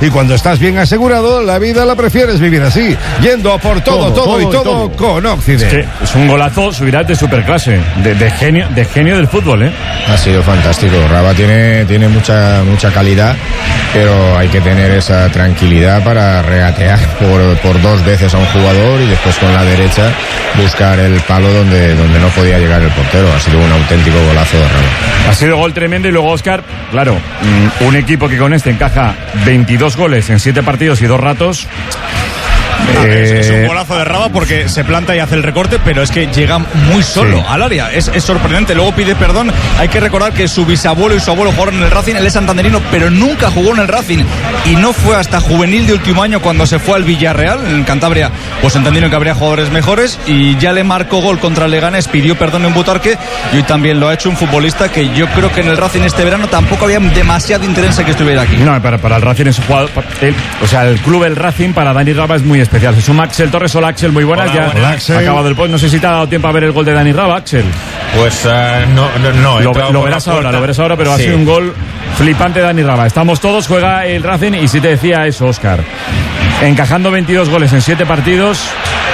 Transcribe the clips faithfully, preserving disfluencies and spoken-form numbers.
Y cuando estás bien asegurado, la vida la prefieres vivir así, yendo a por todo, todo, todo, todo y todo, todo con Occident. Es que es un golazo, subirá de superclase, de, de genio, de genio del fútbol, ¿eh? Ha sido fantástico. Raba tiene, tiene mucha, mucha calidad, pero hay que tener esa tranquilidad para regatear por, por dos veces a un jugador y después con la derecha buscar el palo donde, donde no podía llegar el portero. Ha sido un auténtico golazo de Raba. Ha sido gol tremendo y luego Óscar, claro, un equipo que con este encaja veintidós goles en siete partidos y dos ratos. No, eh... es, es un golazo de Raba porque se planta y hace el recorte, pero es que llega muy solo sí. al área. Es, es sorprendente. Luego pide perdón. Hay que recordar que su bisabuelo y su abuelo jugaron en el Racing. Él es santanderino, pero nunca jugó en el Racing. Y no fue hasta juvenil de último año cuando se fue al Villarreal, en Cantabria. Pues entendieron que habría jugadores mejores y ya le marcó gol contra el Leganés. Pidió perdón en Butarque y hoy también lo ha hecho un futbolista que yo creo que en el Racing este verano tampoco había demasiado interés en que estuviera aquí. No, para, para el Racing es un jugador. El, o sea, el club del Racing para Dani Raba es muy especial. Se suma Axel Torres. Hola Axel, muy buenas. Hola, ya buenas. Axel. Acabado el post. No sé si te ha dado tiempo a ver el gol de Dani Raba, Axel. Pues uh, no, no, no lo, lo verás ahora, lo verás ahora, pero sí. Ha sido un gol flipante de Dani Raba. Estamos todos, juega el Racing y si te decía eso, Óscar, encajando veintidós goles en siete partidos,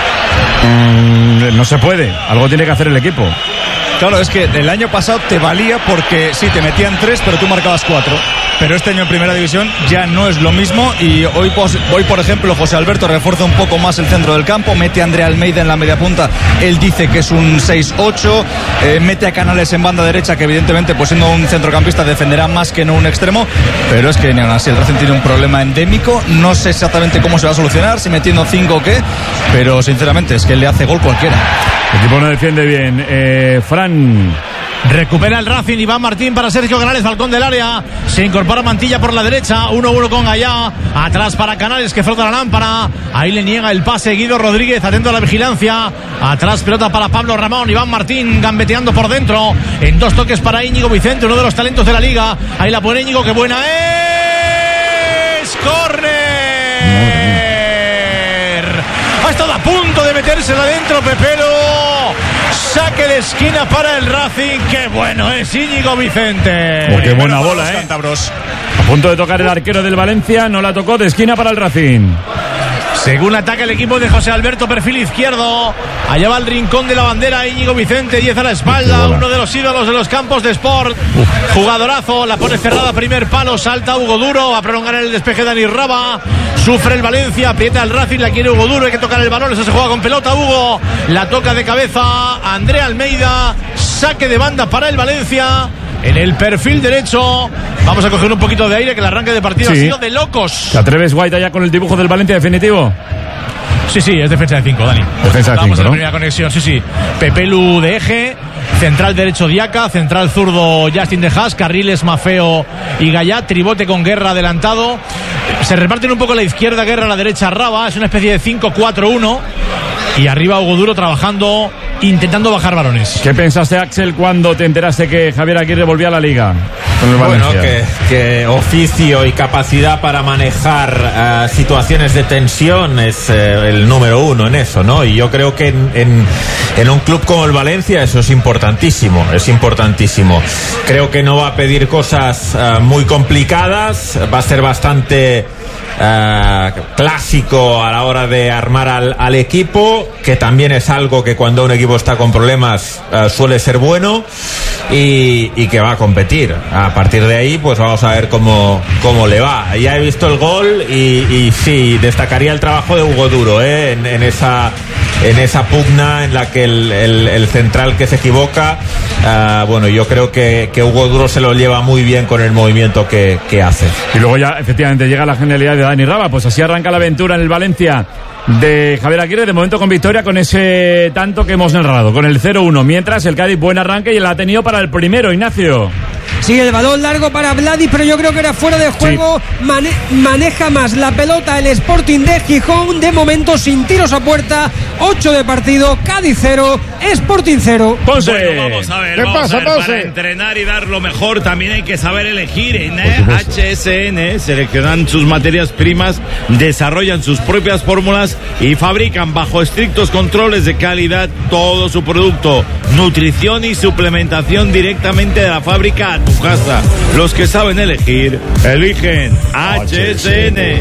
mmm, no se puede. Algo tiene que hacer el equipo. Claro, es que el año pasado te valía porque sí, te metían tres, pero tú marcabas cuatro. Pero este año en Primera División ya no es lo mismo y hoy, hoy por ejemplo, José Alberto refuerza un poco más el centro del campo, mete a Andrea Almeida en la media punta, él dice que es un seis ocho, eh, mete a Canales en banda derecha, que evidentemente, pues siendo un centrocampista, defenderá más que no un extremo, pero es que ni aún así el Racing tiene un problema endémico, no sé exactamente cómo se va a solucionar, si metiendo cinco o qué, pero sinceramente es que le hace gol cualquiera. El equipo no defiende bien. Eh, Fran... Recupera el Racing, Iván Martín para Sergio Canales, balcón del área, se incorpora Mantilla por la derecha, uno uno con Gallá, atrás para Canales que frota la lámpara, ahí le niega el pase Guido Rodríguez, atento a la vigilancia, atrás pelota para Pablo Ramón, Iván Martín gambeteando por dentro, en dos toques para Íñigo Vicente, uno de los talentos de la liga, ahí la pone Íñigo, que buena es, córner, ha estado a punto de metérsela adentro Pepero. Saque de esquina para el Racing. Qué bueno es Íñigo Vicente. Oh, qué buena bola, eh. A punto de tocar el arquero del Valencia. No la tocó, de esquina para el Racing. Según ataca el equipo de José Alberto, perfil izquierdo. Allá va el rincón de la bandera, Íñigo Vicente, diez a la espalda, uno de los ídolos de los campos de Sport. Uf. Jugadorazo, la pone cerrada, primer palo, salta Hugo Duro, va a prolongar el despeje Dani Raba. Sufre el Valencia, aprieta el Racing, la quiere Hugo Duro, hay que tocar el balón, eso se juega con pelota, Hugo. La toca de cabeza Andrea Almeida, saque de banda para el Valencia. En el perfil derecho, vamos a coger un poquito de aire, que el arranque de partido sí. ha sido de locos. ¿Te atreves, Guaita, ya con el dibujo del Valencia definitivo? Sí, sí, es defensa de cinco, Dani. Defensa de cinco, vamos a la ¿no? primera conexión, sí, sí. Pepelu de eje, central derecho Diaca, central zurdo Justin de Haas, carriles Mafeo y Gallá, tribote con Guerra adelantado. Se reparten un poco a la izquierda, Guerra a la derecha, Raba, es una especie de cinco cuatro uno. Y arriba Hugo Duro trabajando, intentando bajar balones. ¿Qué pensaste, Axel, cuando te enteraste que Javier Aguirre volvía a la Liga con el Bueno, Valencia? que, que oficio y capacidad para manejar uh, situaciones de tensión es uh, el número uno en eso, ¿no? Y yo creo que en, en, en un club como el Valencia eso es importantísimo, es importantísimo. Creo que no va a pedir cosas uh, muy complicadas, va a ser bastante... Uh, clásico a la hora de armar al, al equipo, que también es algo que cuando un equipo está con problemas uh, suele ser bueno, y, y que va a competir. A partir de ahí pues vamos a ver cómo, cómo le va. Ya he visto el gol y, y sí, destacaría el trabajo de Hugo Duro, ¿eh? en, en esa en esa pugna en la que el, el, el central que se equivoca, uh, bueno, yo creo que, que Hugo Duro se lo lleva muy bien con el movimiento que, que hace. Y luego ya efectivamente llega la genialidad de Dani Raba. Pues así arranca la aventura en el Valencia de Javier Aguirre, de momento con victoria, con ese tanto que hemos narrado, con el cero uno, mientras el Cádiz buen arranque y la ha tenido para el primero, Ignacio. Sí, el balón largo para Vladi, pero yo creo que era fuera de juego. Sí. Mane- maneja más la pelota el Sporting de Gijón, de momento sin tiros a puerta. ocho de partido, Cádiz cero, Sporting cero. Ponce. Bueno, vamos a ver, ¿Qué vamos pasa, a ver, Ponce? para entrenar y dar lo mejor también hay que saber elegir. En H S N seleccionan sus materias primas, desarrollan sus propias fórmulas y fabrican bajo estrictos controles de calidad todo su producto. Nutrición y suplementación directamente de la fábrica su casa. Los que saben elegir, eligen H S N.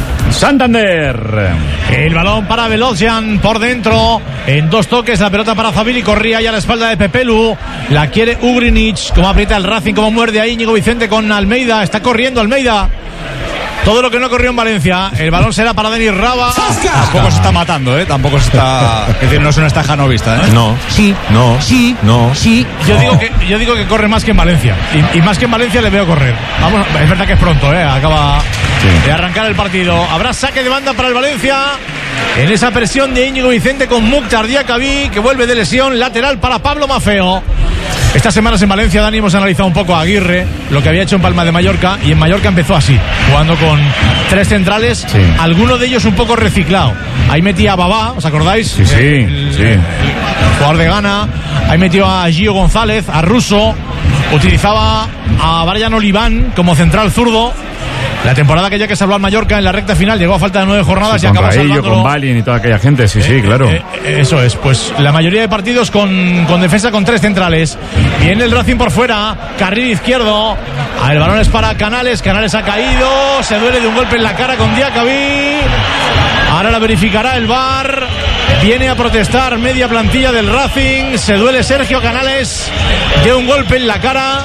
Santander. El balón para Velocian por dentro. En dos toques la pelota para Zabili. Corría ya a la espalda de Pepelu. La quiere Ugrinic. Como aprieta el Racing, como muerde ahí Íñigo Vicente con Almeida. Está corriendo Almeida. Todo lo que no corrió en Valencia. El balón será para Denis Raba. Tampoco se está matando, ¿eh? Tampoco se está... Es decir, no es una estaja no vista, ¿eh? No. Sí. No. Sí. No. Sí. Yo, no. Digo que, yo digo que corre más que en Valencia. Y, y más que en Valencia le veo correr. Vamos, es verdad que es pronto, ¿eh? Acaba sí. de arrancar el partido. Habrá saque de banda para el Valencia. En esa presión de Íñigo Vicente con Mukhtar Diakabi, que vuelve de lesión. Lateral para Pablo Mafeo. Estas semanas en Valencia, Dani, hemos analizado un poco a Aguirre, lo que había hecho en Palma de Mallorca, y en Mallorca empezó así, jugando con tres centrales, sí. alguno de ellos un poco reciclado. Ahí metía a Babá, ¿os acordáis? Sí, sí, el, sí. El, el jugador de Ghana. Ahí metió a Gio González, a Russo. Utilizaba a Brian Oliván como central zurdo. La temporada que ya que se habló en Mallorca en la recta final llegó a falta de nueve jornadas sí, y acabó salvándolo. Con Balin y toda aquella gente, sí, sí, claro. Eh, eh, eso es, pues la mayoría de partidos con, con defensa con tres centrales. Viene el Racing por fuera, carril izquierdo. El balón es para Canales, Canales ha caído, se duele de un golpe en la cara con Diakabi. Ahora la verificará el V A R. Viene a protestar media plantilla del Racing. Se duele Sergio Canales de un golpe en la cara.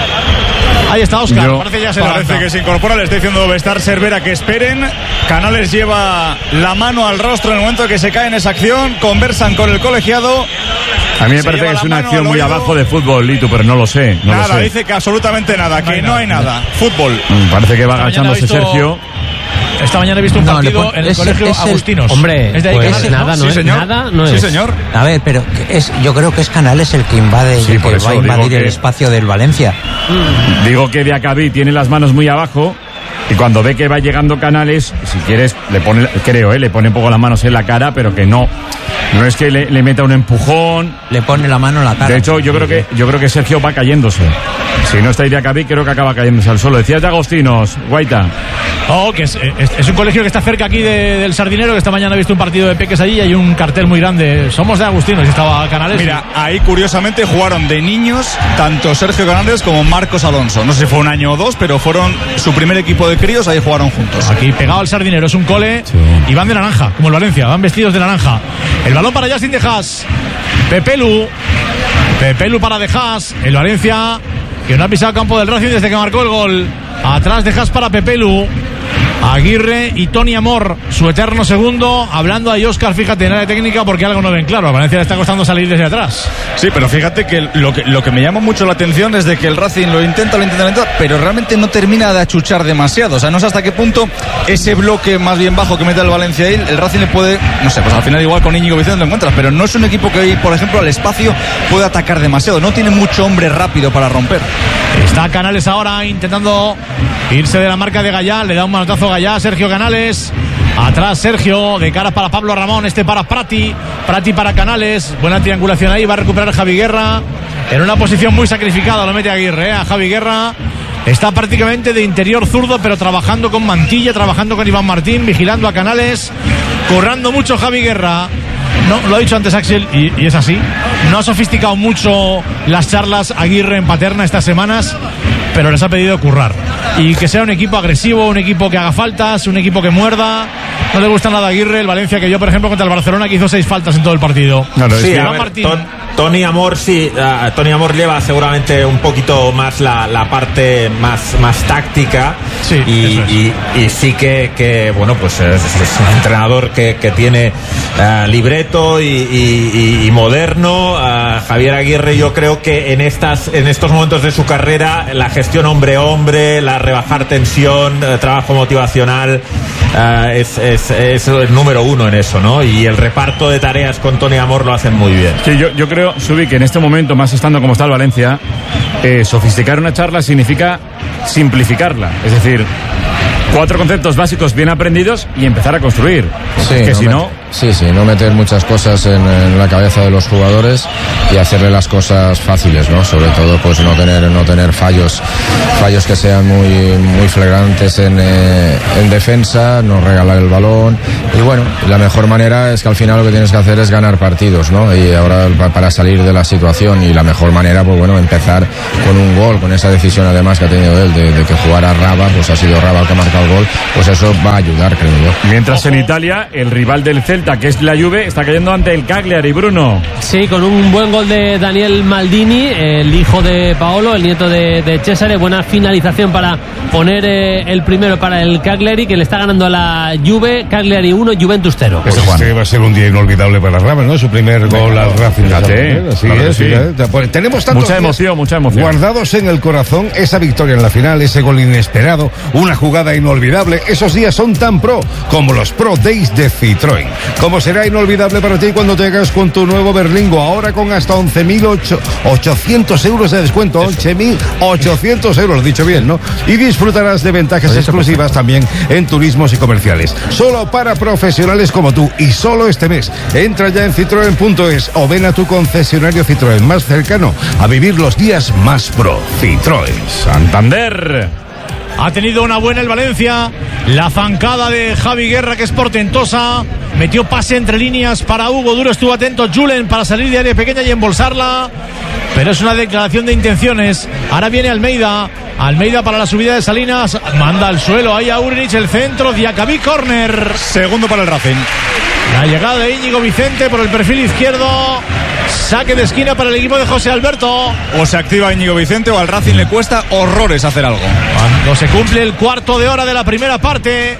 Ahí está Óscar, Yo, parece ya se Parece levanta. que se incorpora, le está diciendo Bestar Cervera que esperen. Canales lleva la mano al rostro en el momento que se cae en esa acción. Conversan con el colegiado. A mí me parece que es una acción muy abajo de fútbol, Lito, pero no lo sé. No nada, lo sé. dice que absolutamente nada, no que no hay nada. nada. Fútbol. Parece que va Esta agachándose visto, Sergio. Esta mañana he visto un no, partido pon, en el es, colegio es Agustinos. El, hombre, es de ahí pues Canales, nada, ¿no? no sí, es, nada no sí, es. señor. A ver, pero es, yo creo que es Canales el que invade, sí, el que va a invadir el que... espacio del Valencia. Digo que Diakabi tiene las manos muy abajo. Y cuando ve que va llegando Canales, si quieres, le pone, creo, ¿eh? le pone un poco las manos en la cara, pero que no. No es que le, le meta un empujón. Le pone la mano en la cara. De hecho, yo creo que yo creo que Sergio va cayéndose. Si no está Diakabi, creo que acaba cayéndose al suelo. Decías de Agostinos, Guaita. Oh, que es, es, es un colegio que está cerca aquí de, del Sardinero, que esta mañana he visto un partido de Peques allí y hay un cartel muy grande. Somos de Agustinos y estaba Canales. Mira, ahí curiosamente jugaron de niños tanto Sergio Canales como Marcos Alonso. No sé si fue un año o dos, pero fueron su primer equipo de críos, ahí jugaron juntos. Aquí pegado al Sardinero, es un cole sí. y van de naranja, como el Valencia, van vestidos de naranja. El balón para Justin De Haas. Pepelu. Pepelu para De Haas. El Valencia que no ha pisado campo del Racing desde que marcó el gol. Atrás De Haas para Pepelu. Aguirre y Tony Amor, su eterno segundo, hablando ahí Óscar, fíjate en área técnica porque algo no ven claro, a Valencia le está costando salir desde atrás. Sí, pero fíjate que lo que, lo que me llama mucho la atención es de que el Racing lo intenta, lo intenta, lo intenta, pero realmente no termina de achuchar demasiado, o sea, no sé hasta qué punto ese bloque más bien bajo que mete el Valencia ahí, el Racing le puede, no sé, pues al final igual con Íñigo Vicente lo encuentras, pero no es un equipo que, por ejemplo, al espacio puede atacar demasiado, no tiene mucho hombre rápido para romper. Está Canales ahora intentando irse de la marca de Gallá, le da un manotazo a Gallá, Sergio Canales, atrás Sergio, de cara para Pablo Ramón, este para Prati, Prati para Canales, buena triangulación ahí, va a recuperar Javi Guerra, en una posición muy sacrificada, lo mete Aguirre, ¿eh? A Javi Guerra, está prácticamente de interior zurdo, pero trabajando con Mantilla, trabajando con Iván Martín, vigilando a Canales, currando mucho Javi Guerra. No, lo ha dicho antes Axel y, y es así. No ha sofisticado mucho las charlas Aguirre en Paterna estas semanas, pero les ha pedido currar. Y que sea un equipo agresivo, un equipo que haga faltas, un equipo que muerda. No le gusta nada a Aguirre, el Valencia que yo, por ejemplo, contra el Barcelona, que hizo seis faltas en todo el partido. No, no, sí, sí, a ver, Martín. Ton, Tony Amor sí, uh, Tony Amor lleva seguramente un poquito más la, la parte más, más táctica. Sí, y, eso es. y, y sí que, que bueno, pues es, es un entrenador que, que tiene uh, libreto y, y, y moderno. Uh, Javier Aguirre, yo creo que en estas en estos momentos de su carrera, la gestión hombre a hombre, la rebajar tensión, uh, trabajo motivacional, uh, es, es, es el número uno en eso, ¿no? Y el reparto de tareas con Tony Amor lo hacen muy bien. Sí, yo, yo creo, Subi, que en este momento, más estando como está el Valencia, eh, sofisticar una charla significa simplificarla. Es decir, cuatro conceptos básicos bien aprendidos y empezar a construir. Sí, que no si me... no... Sí, sí, no meter muchas cosas en, en la cabeza de los jugadores y hacerle las cosas fáciles, ¿no? Sobre todo, pues no tener no tener fallos fallos que sean muy muy flagrantes en, eh, en defensa, no regalar el balón. Y bueno, la mejor manera es que al final lo que tienes que hacer es ganar partidos, ¿no? Y ahora para salir de la situación, y la mejor manera, pues bueno, empezar con un gol, con esa decisión además que ha tenido él de, de que jugara Raba, pues ha sido Raba el que ha marcado el gol, pues eso va a ayudar, creo yo. Mientras en Italia, el rival del Celta, que es la Juve, está cayendo ante el Cagliari, Bruno. Sí, con un buen gol de Daniel Maldini, el hijo de Paolo, el nieto de, de Cesare. Buena finalización para poner eh, el primero para el Cagliari, que le está ganando a la Juve. Cagliari uno, Juventus cero. Pues este va a ser un día inolvidable para Raba, ¿no? Su primer gol al Racing. Fíjate, Así claro es, sí. fíjate. Pues tenemos tantos mucha emoción, mucha emoción. guardados en el corazón, esa victoria en la final, ese gol inesperado, una jugada inolvidable. Esos días son tan pro como los Pro Days de Citroën. Como será inolvidable para ti cuando te hagas con tu nuevo Berlingo, ahora con hasta once mil ochocientos euros de descuento, once mil ochocientos euros, lo he dicho bien, ¿no? Y disfrutarás de ventajas exclusivas también en turismos y comerciales. Solo para profesionales como tú, y solo este mes. Entra ya en citroen punto es o ven a tu concesionario Citroën más cercano a vivir los días más pro. Citroën. Santander. Ha tenido una buena el Valencia. La zancada de Javi Guerra, que es portentosa. Metió pase entre líneas para Hugo Duro. Estuvo atento Julen para salir de área pequeña y embolsarla. Pero es una declaración de intenciones. Ahora viene Almeida. Almeida para la subida de Salinas. Manda al suelo ahí a Urnich. El centro. Diacabí, córner. Segundo para el Racing. La llegada de Íñigo Vicente por el perfil izquierdo. Saque de esquina para el equipo de José Alberto. O se activa Íñigo Vicente o al Racing le cuesta horrores hacer algo. Cuando se cumple el cuarto de hora de la primera parte,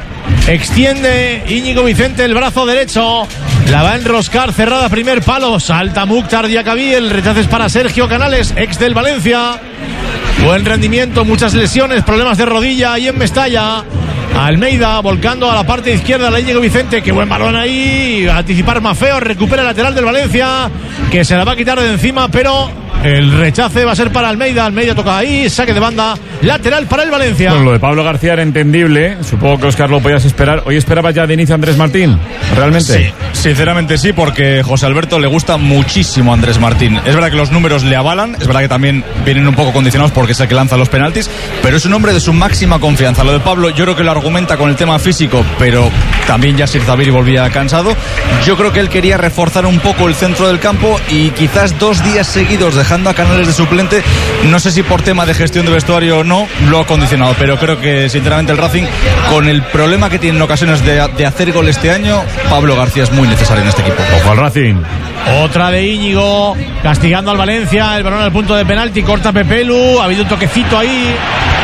extiende Íñigo Vicente el brazo derecho. La va a enroscar, cerrada, primer palo. Salta Mukhtar Diacabí. El rechazo es para Sergio Canales, ex del Valencia. Buen rendimiento, muchas lesiones, problemas de rodilla ahí en Mestalla. Almeida volcando a la parte izquierda, la Íñigo Vicente, que buen balón ahí, anticipar Mafeo, recupera el lateral del Valencia, que se la va a quitar de encima, pero el rechace va a ser para Almeida. Almeida toca ahí, saque de banda, lateral para el Valencia. Bueno, lo de Pablo García era entendible, supongo que Óscar lo podías esperar. ¿Hoy esperabas ya de inicio a Andrés Martín? ¿Realmente? Sí, sinceramente sí, porque José Alberto le gusta muchísimo a Andrés Martín. Es verdad que los números le avalan, es verdad que también vienen un poco condicionados porque es el que lanza los penaltis, pero es un hombre de su máxima confianza. Lo de Pablo yo creo que lo argumenta con el tema físico, pero también Yasir Zabiri volvía cansado. Yo creo que él quería reforzar un poco el centro del campo y quizás dos días seguidos dejando a Canales de suplente, no sé si por tema de gestión de vestuario o no, lo ha condicionado, pero creo que sinceramente el Racing, con el problema que tiene en ocasiones de, de hacer gol este año, Pablo García es muy necesario en este equipo. Ojo al Racing. Otra de Íñigo, castigando al Valencia, el balón al punto de penalti, corta Pepelu, ha habido un toquecito ahí.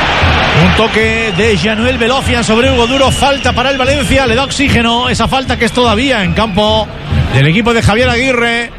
Un toque de Januel Velocia sobre Hugo Duro. Falta para el Valencia. Le da oxígeno esa falta que es todavía en campo del equipo de Javier Aguirre.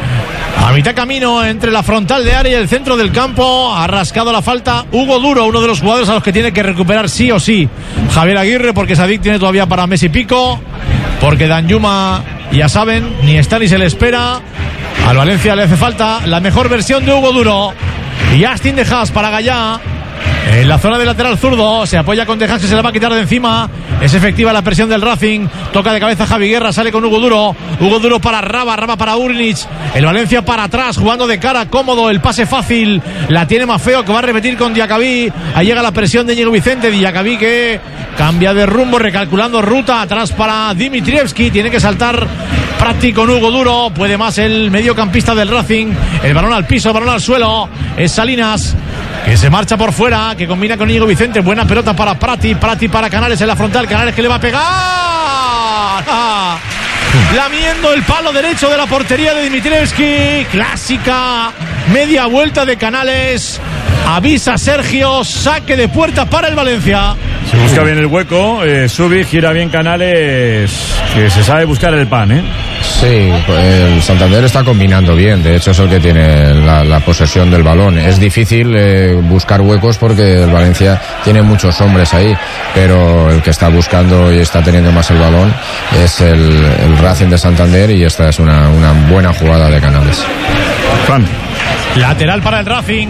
A mitad camino entre la frontal de área y el centro del campo. Ha rascado la falta Hugo Duro, uno de los jugadores a los que tiene que recuperar sí o sí Javier Aguirre, porque Sadik tiene todavía para mes y pico. Porque Danjuma, ya saben, ni está ni se le espera. Al Valencia le hace falta la mejor versión de Hugo Duro. Y Justin de Haas para Gallá. En la zona del lateral zurdo, se apoya con Tejas, que se la va a quitar de encima. Es efectiva la presión del Racing. Toca de cabeza Javi Guerra, sale con Hugo Duro. Hugo Duro para Raba, Raba para Urnich. El Valencia para atrás, jugando de cara, cómodo. El pase fácil, la tiene Mafeo, que va a repetir con Diacabí. Ahí llega la presión de Íñigo Vicente. Diacabí que cambia de rumbo, recalculando ruta. Atrás para Dimitrievski, tiene que saltar Prati con Hugo Duro. Puede más el mediocampista del Racing. El balón al piso, el balón al suelo. Es Salinas, que se marcha por fuera, que combina con Íñigo Vicente. Buena pelota para Prati, Prati para Canales en la frontal. Canales que le va a pegar. ¡Ah! Lamiendo el palo derecho de la portería de Dimitrievski. Clásica media vuelta de Canales. Avisa Sergio, saque de puerta para el Valencia. Se busca bien el hueco, eh, Subi, gira bien Canales, que se sabe buscar el pan, ¿eh? Sí, el Santander está combinando bien, de hecho es el que tiene la, la posesión del balón. Es difícil eh, buscar huecos porque el Valencia tiene muchos hombres ahí, pero el que está buscando y está teniendo más el balón es el, el Racing de Santander, y esta es una, una buena jugada de Canales. Fran. Lateral para el Racing.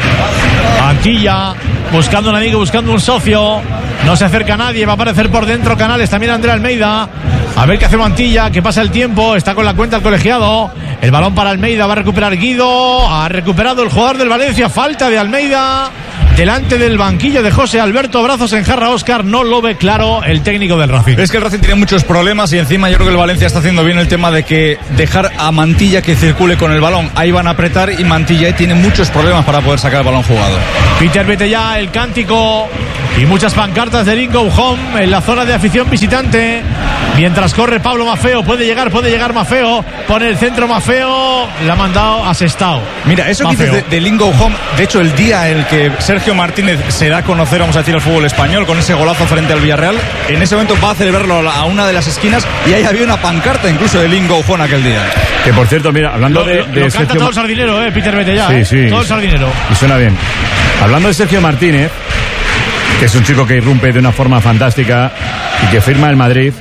Antilla buscando un amigo, buscando un socio. No se acerca nadie, va a aparecer por dentro Canales, también André Almeida. A ver qué hace Mantilla, que pasa el tiempo, está con la cuenta el colegiado. El balón para Almeida, va a recuperar Guido. Ha recuperado el jugador del Valencia, falta de Almeida. Delante del banquillo de José Alberto, brazos en jarra. Óscar no lo ve claro el técnico del Racing. Es que el Racing tiene muchos problemas y encima yo creo que el Valencia está haciendo bien el tema de que dejar a Mantilla que circule con el balón. Ahí van a apretar y Mantilla tiene muchos problemas para poder sacar el balón jugado. Peter, vete ya, el cántico y muchas pancartas de Ring Go Home en la zona de afición visitante. Mientras corre Pablo Maffeo, puede llegar, puede llegar Maffeo. Pone el centro Maffeo, la ha mandado a Sestao. Mira, eso que dices de, de Ring Go Home, de hecho el día en el que Sergio Martínez se da a conocer, vamos a decir, al fútbol español con ese golazo frente al Villarreal, en ese momento va a celebrarlo a una de las esquinas y ahí había una pancarta incluso de Ring Go Home aquel día. Que por cierto, mira, hablando lo, de, lo, de lo Sergio canta todo el sardinero, eh, Peter, vete ya, sí, eh. sí, todo el sardinero. Y suena bien. Hablando de Sergio Martínez, que es un chico que irrumpe de una forma fantástica y que firma el Madrid.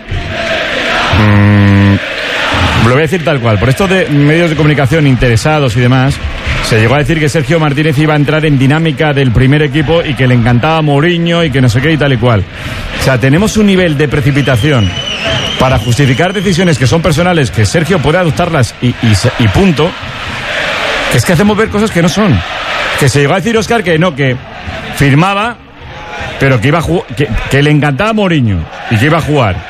Mmm, lo voy a decir tal cual. Por esto de medios de comunicación interesados y demás, se llegó a decir que Sergio Martínez iba a entrar en dinámica del primer equipo y que le encantaba Mourinho y que no sé qué y tal y cual. O sea, tenemos un nivel de precipitación para justificar decisiones que son personales, que Sergio puede adoptarlas y, y, y punto. Que es que hacemos ver cosas que no son. Que se llegó a decir, Óscar, que no, que firmaba, pero que iba a jugar, que, que le encantaba Mourinho y que iba a jugar.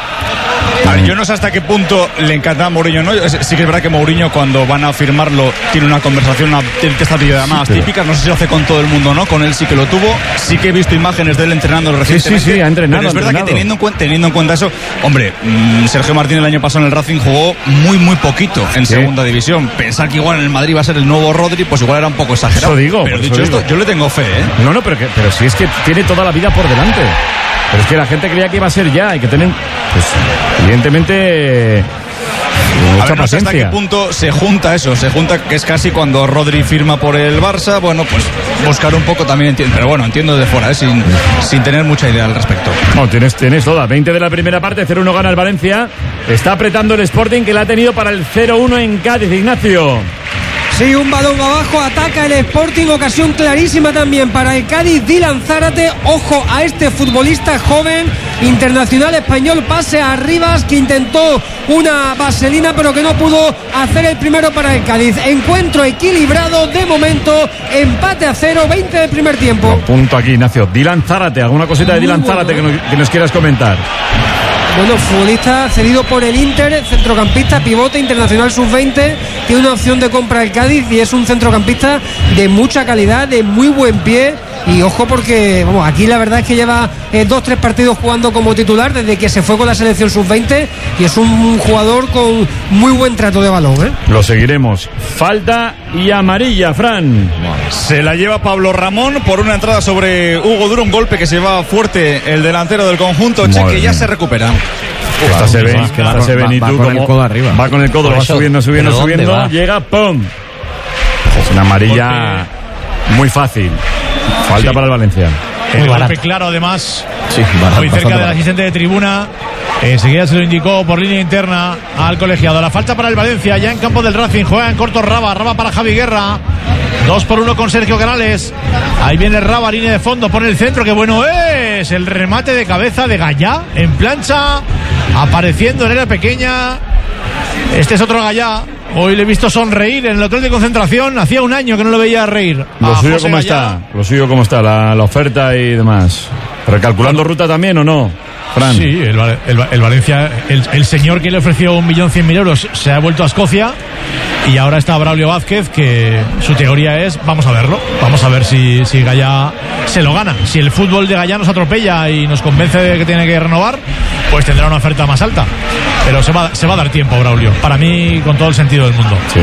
A ver, yo no sé hasta qué punto le encantaba a Mourinho, ¿no? Sí que es verdad que Mourinho, cuando van a firmarlo, tiene una conversación, una esta videollamadas sí, típicas. No sé si lo hace con todo el mundo, ¿no? Con él sí que lo tuvo. Sí que he visto imágenes de él entrenando recientemente. Sí, sí, sí, ha entrenado. Pero es verdad entrenado. que teniendo en, cuenta, teniendo en cuenta eso, hombre, mmm, Sergio Martínez el año pasado en el Racing jugó muy, muy poquito en sí. segunda división. Pensar que igual en el Madrid va a ser el nuevo Rodri, pues igual era un poco exagerado. Eso digo. Pero dicho digo. esto, yo le tengo fe, ¿eh? No, no, pero, que, pero si es que tiene toda la vida por delante. Pero es que la gente creía que iba a ser ya. Hay que tener, pues, evidentemente, mucha a ver, no sé paciencia. hasta qué punto se junta eso. Se junta que es casi cuando Rodri firma por el Barça. Bueno, pues buscar un poco también entiendo. Pero bueno, entiendo desde fuera, ¿eh? sin, sin tener mucha idea al respecto. No, tienes, tienes toda. veinte de la primera parte, cero uno gana el Valencia. Está apretando el Sporting, que la ha tenido para el cero uno en Cádiz, Ignacio. Sí, un balón abajo, ataca el Sporting, ocasión clarísima también para el Cádiz. Dylan Zárate, ojo a este futbolista joven, internacional español, pase a Rivas, que intentó una vaselina pero que no pudo hacer el primero para el Cádiz. Encuentro equilibrado de momento, empate a cero, veinte del primer tiempo. Punto aquí, Ignacio. Dylan Zárate, ¿alguna cosita de Dylan Zárate que nos, que nos quieras comentar? Bueno, futbolista cedido por el Inter, centrocampista, pivote, internacional sub veinte, tiene una opción de compra el Cádiz y es un centrocampista de mucha calidad, de muy buen pie. Y ojo porque, vamos, aquí la verdad es que lleva eh, dos, tres partidos jugando como titular desde que se fue con la selección sub veinte y es un jugador con muy buen trato de balón, ¿eh? Lo seguiremos. Falta y amarilla, Fran. Se la lleva Pablo Ramón por una entrada sobre Hugo Duro, un golpe que se va fuerte el delantero del conjunto Che, que ya se recupera. Uf, esta se ve, que esta se ve ni tú con como el codo arriba. Va con el codo, va subiendo, subiendo, subiendo, llega, ¡pum! Es una amarilla muy fácil. Falta sí. para el Valencia. El muy golpe barato. Claro, además. Sí, barato, muy cerca del barato. asistente de tribuna. Enseguida se lo indicó por línea interna al colegiado. La falta para el Valencia, ya en campo del Racing. Juega en corto Raba, Raba para Javi Guerra. Dos por uno con Sergio Canales. Ahí viene Raba, línea de fondo, pone el centro. ¡Qué bueno es! El remate de cabeza de Gallá en plancha, apareciendo en área pequeña. Este es otro Gallá. Hoy le he visto sonreír en el hotel de concentración. Hacía un año que no lo veía reír. Lo suyo cómo está, lo suyo cómo está, la, la oferta y demás. ¿Recalculando bueno. ruta también o no, Fran? Sí, el, el, el Valencia, el, el señor que le ofreció un millón cien mil euros se ha vuelto a Escocia y ahora está Braulio Vázquez, que su teoría es, vamos a verlo, vamos a ver si, si Gallá se lo gana. Si el fútbol de Gallá nos atropella y nos convence de que tiene que renovar, pues tendrá una oferta más alta. Pero se va, se va a dar tiempo, Braulio. Para mí, con todo el sentido del mundo. Sí.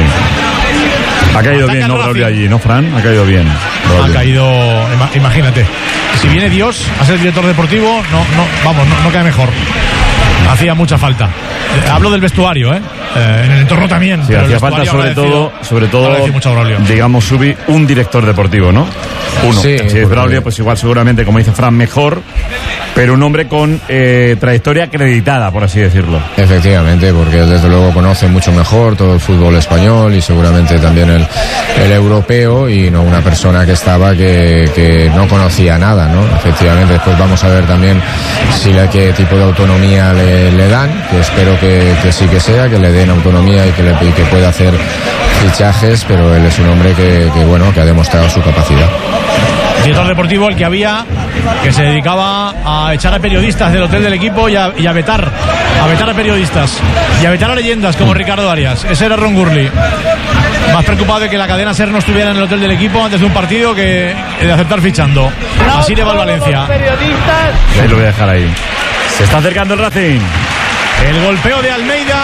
Ha caído Ataca bien, ¿no, Braulio allí, no, Fran? Ha caído bien. Braulio. Ha caído, imagínate. Si viene Dios a ser director deportivo, no, no, vamos, no, no cae mejor. Hacía mucha falta. Hablo del vestuario, ¿eh? eh en el entorno también. Sí, pero hacía falta sobre todo, sobre todo, digamos, Subi, un director deportivo, ¿no? Uno. Sí, si es Braulio, pues igual seguramente, como dice Fran, mejor. pero un hombre con eh, trayectoria acreditada, por así decirlo. Efectivamente, porque él desde luego conoce mucho mejor todo el fútbol español y seguramente también el, el europeo, y no una persona que estaba que, que no conocía nada, ¿no? Efectivamente, después vamos a ver también si le, qué tipo de autonomía le, le dan, que espero que, que sí que sea, que le den autonomía y que, le, y que pueda hacer fichajes, pero él es un hombre que, que bueno, que ha demostrado su capacidad. Director deportivo, el que había, que se dedicaba a echar a periodistas del hotel del equipo y a, y a vetar, a vetar a periodistas y a vetar a leyendas como Ricardo Arias. Ese era Ron Gurley. Más preocupado de que la cadena SER no estuviera en el hotel del equipo antes de un partido que de aceptar fichando. Así le va el Valencia. Ahí lo voy a dejar ahí. Se está acercando el Racing. El golpeo de Almeida,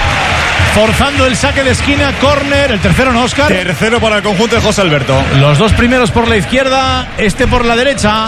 forzando el saque de esquina, córner, el tercero no, Óscar. Tercero para el conjunto de José Alberto. Los dos primeros por la izquierda, este por la derecha.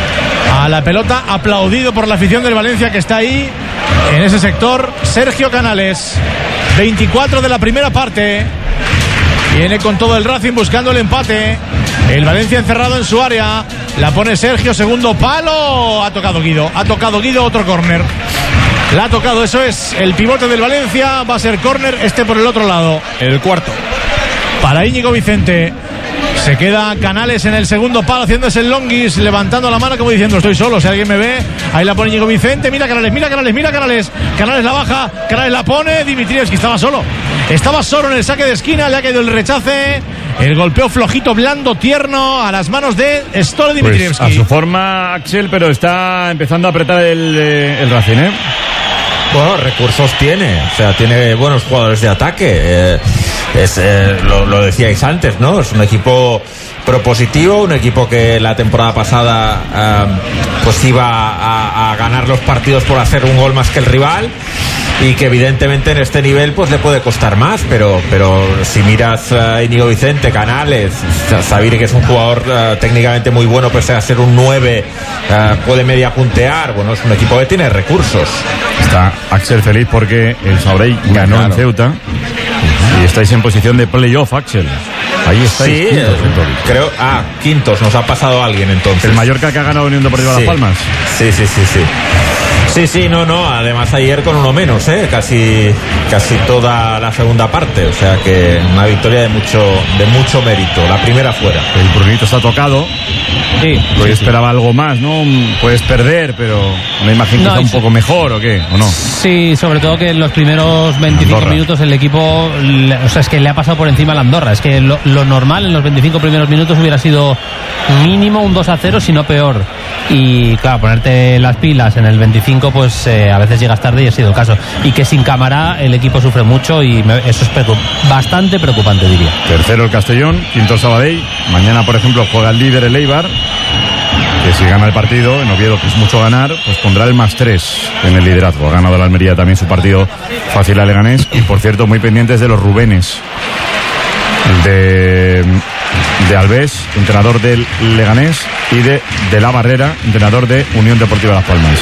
A la pelota, aplaudido por la afición del Valencia que está ahí, en ese sector, Sergio Canales. veinticuatro de la primera parte. Viene con todo el Racing buscando el empate. El Valencia encerrado en su área. La pone Sergio, segundo palo. Ha tocado Guido, ha tocado Guido, otro córner. La ha tocado, eso es el pivote del Valencia. Va a ser córner, este por el otro lado. El cuarto. Para Íñigo Vicente. Se queda Canales en el segundo palo haciendo ese longuis, levantando la mano como diciendo estoy solo, si alguien me ve. Ahí la pone Íñigo Vicente, mira Canales, mira Canales, mira Canales. Canales la baja, Canales la pone, Dimitrievski estaba solo. Estaba solo en el saque de esquina, le ha caído el rechace. El golpeo flojito, blando, tierno a las manos de Stole Dimitrievski. Pues a su forma, Axel, pero está empezando a apretar el, el Racing, ¿eh? Bueno, recursos tiene, o sea, tiene buenos jugadores de ataque. Eh, es, eh, lo, lo decíais antes, ¿no? Es un equipo propositivo, un equipo que la temporada pasada eh, pues iba a, a ganar los partidos por hacer un gol más que el rival, y que evidentemente en este nivel pues le puede costar más, pero pero si miras a Íñigo Vicente, Canales, Sabiri, que es un jugador uh, técnicamente muy bueno, pese a ser un nueve, uh, puede media puntear, bueno, es un equipo que tiene recursos. Está Axel feliz porque el Saurey ganó claro. en Ceuta y estáis en posición de playoff, Axel. Ahí estáis. Sí, quintos, eh, creo, ah, quintos, nos ha pasado alguien entonces. El Mallorca que ha ganado Unión Deportiva sí. Las Palmas. Sí, sí, sí, sí. Sí, sí, no, no, además ayer con uno menos, ¿eh? Casi, casi toda la segunda parte, o sea que una victoria de mucho, de mucho mérito, la primera fuera. El Brunito está tocado. Sí. Hoy esperaba algo más, ¿no? Puedes perder, pero me imagino que No, está un sí. poco mejor, ¿o qué? ¿O no? Sí, sobre todo que en los primeros veinticinco Andorra. minutos el equipo, le- o sea, es que le ha pasado por encima a la Andorra. Es que lo, lo normal en los veinticinco primeros minutos hubiera sido mínimo un dos a cero, si no peor. Y claro, ponerte las pilas en el veinticinco, pues eh, a veces llegas tarde y ha sido el caso. Y que sin Cámara el equipo sufre mucho y me- eso es preocup- bastante preocupante, diría. Tercero el Castellón, quinto el Sabadell. Mañana, por ejemplo, juega el líder el Eibar, que si gana el partido, en Oviedo, que es mucho ganar, pues pondrá el más tres en el liderazgo. Ha ganado la Almería también su partido fácil a Leganés. Y por cierto, muy pendientes de los Rubenes. El de, de Alves, entrenador del Leganés, y de, de La Barrera, entrenador de Unión Deportiva Las Palmas.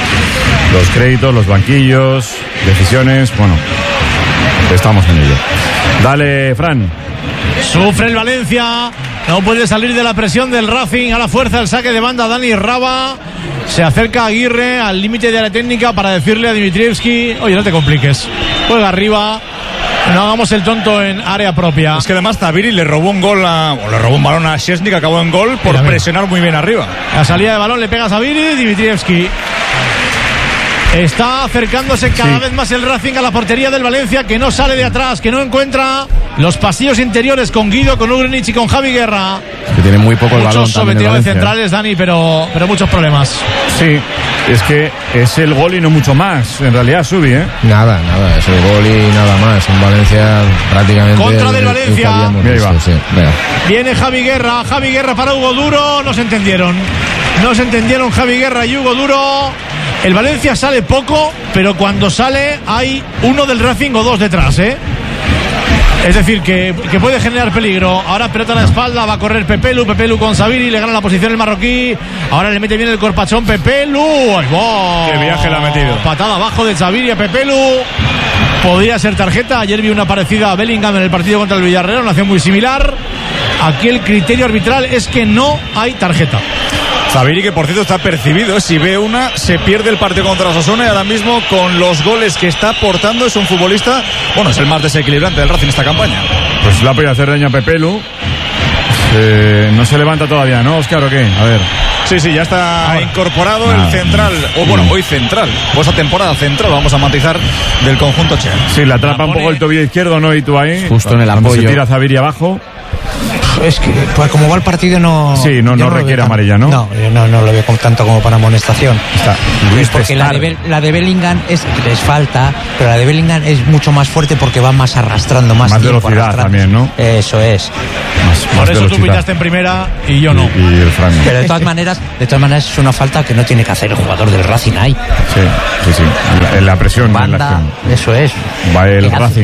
Los créditos, los banquillos, decisiones, bueno, estamos en ello. Dale, Fran. Sufre el Valencia, no puede salir de la presión del Racing. A la fuerza el saque de banda Dani Raba. Se acerca Aguirre al límite de la técnica para decirle a Dimitrievski: oye, no te compliques, juega arriba, no hagamos el tonto en área propia. Es que además Zaviri le robó un gol a, o le robó un balón a Szczesny, que acabó en gol por Mira, mira. presionar muy bien arriba. La salida de balón le pega a Zaviri, Dimitrievski. Está acercándose cada Sí. vez más el Racing a la portería del Valencia, que no sale de atrás, que no encuentra los pasillos interiores con Guido, con Ugrinic y con Javi Guerra. Que tiene muy poco el balón Muchos también el sobretiradores Valencia. centrales, Dani, pero, pero muchos problemas. Sí, es que es el gol y no mucho más. En realidad, Subi, ¿eh? Nada, nada, es el gol y nada más. Un Valencia prácticamente. Contra del el- el que Valencia. habíamos Ahí visto, va. sí. Venga. Viene Javi Guerra, Javi Guerra para Hugo Duro, no se entendieron. No se entendieron Javi Guerra y Hugo Duro. El Valencia sale poco, pero cuando sale hay uno del Racing o dos detrás, ¿eh? Es decir, que, que puede generar peligro. Ahora pelota a la espalda, va a correr Pepelu, Pepelu con Sabiri, le gana la posición el marroquí. Ahora le mete bien el corpachón Pepelu. ¡Ay, wow! Qué viaje le ha metido. Patada abajo de Sabiri a Pepelu. Podría ser tarjeta. Ayer vi una parecida a Bellingham en el partido contra el Villarreal, una acción muy similar. Aquí el criterio arbitral es que no hay tarjeta. Zaviri, que por cierto está percibido, si ve una, se pierde el partido contra Osasuna y ahora mismo con los goles que está aportando es un futbolista, bueno, es el más desequilibrante del Racing esta campaña. Pues la podía hacer daño a Pepelu. Eh, no se levanta todavía, ¿no, Óscar, o qué? A ver. Sí, sí, ya está Ahora. incorporado ah. el central, o bueno, hoy central, o esa temporada central, vamos a matizar, del conjunto Che. Sí, le atrapa un poco el tobillo izquierdo, ¿no? Y tú ahí. Justo en el apoyo. Se tira Zaviri abajo. Es que, pues como va el partido, no. Sí, no, no, no requiere amarilla, ¿no? No, no, no lo veo con tanto como para amonestación. Está. Es porque la de, la de Bellingham es, es falta, pero la de Bellingham es mucho más fuerte porque va más arrastrando, más, más velocidad arrastrando. También, ¿no? Eso es. Más, Por más eso velocidad. tú pitaste en primera y yo no. Y, y el Fran. Pero de todas maneras, de todas maneras es una falta que no tiene que hacer el jugador del Racing ahí. Sí, sí, sí. En la, la presión. Banda, en la acción. Eso es. Va el Racing.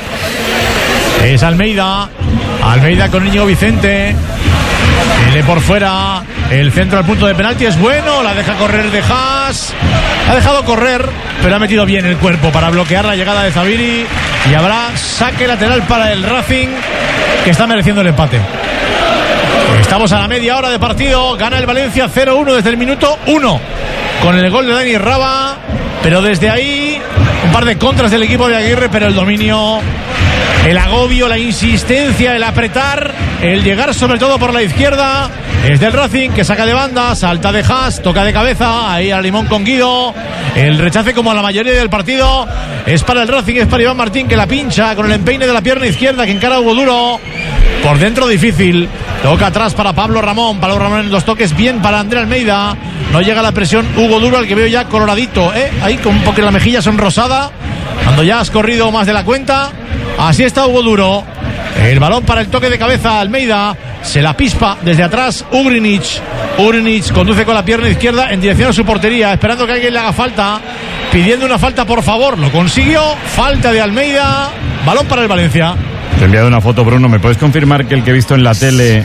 Es Almeida. Almeida con Íñigo Vicente. Viene por fuera. El centro al punto de penalti es bueno. La deja correr de Haas. Ha dejado correr, pero ha metido bien el cuerpo para bloquear la llegada de Zaviri. Y habrá saque lateral para el Racing, que está mereciendo el empate. Estamos a la media hora de partido. Gana el Valencia cero uno desde el minuto uno. Con el gol de Dani Raba. Pero desde ahí, un par de contras del equipo de Aguirre, pero el dominio, el agobio, la insistencia, el apretar, el llegar sobre todo por la izquierda, es del Racing, que saca de banda, salta de Haas, toca de cabeza, ahí a Limón con Guido. El rechace, como a la mayoría del partido, es para el Racing, es para Iván Martín, que la pincha con el empeine de la pierna izquierda, que encara a Hugo Duro. Por dentro difícil, toca atrás para Pablo Ramón, Pablo Ramón en los toques, bien para André Almeida. No llega la presión Hugo Duro, al que veo ya coloradito, ¿eh? Ahí con un poco la mejilla sonrosada, cuando ya has corrido más de la cuenta. Así está Hugo Duro. El balón para el toque de cabeza, Almeida. Se la pispa desde atrás Ugrinic. Ugrinic conduce con la pierna izquierda en dirección a su portería, esperando que alguien le haga falta, pidiendo una falta, por favor. Lo consiguió. Falta de Almeida. Balón para el Valencia. Te he enviado una foto, Bruno. ¿Me puedes confirmar que el que he visto en la tele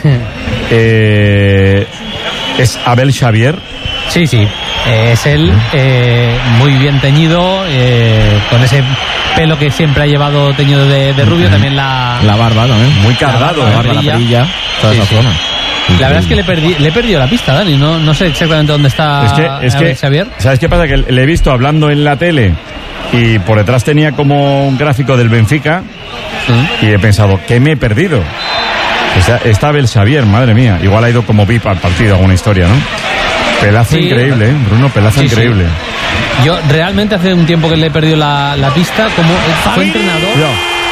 eh, es Abel Xavier? Sí, sí. Eh, es él, eh, muy bien teñido, eh, con ese pelo que siempre ha llevado teñido de, de rubio, también la... La barba también. Muy cargado, la barba, ¿eh? la perilla, toda sí, esa sí. zona. La verdad es que le, perdí, le he perdido la pista, Dani. No, no sé exactamente dónde está es que, es que, Xavier. ¿Sabes qué pasa? Que le he visto hablando en la tele y por detrás tenía como un gráfico del Benfica ¿Mm? y he pensado, ¿qué me he perdido? O sea, está Abel Xavier, madre mía.Igual ha ido como V I P al partido, alguna historia, ¿no? Pelazo sí, increíble, ¿eh? Bruno, pelazo sí, increíble. Sí. Yo realmente hace un tiempo que le he perdido la, la pista. Como fue entrenador. Yo.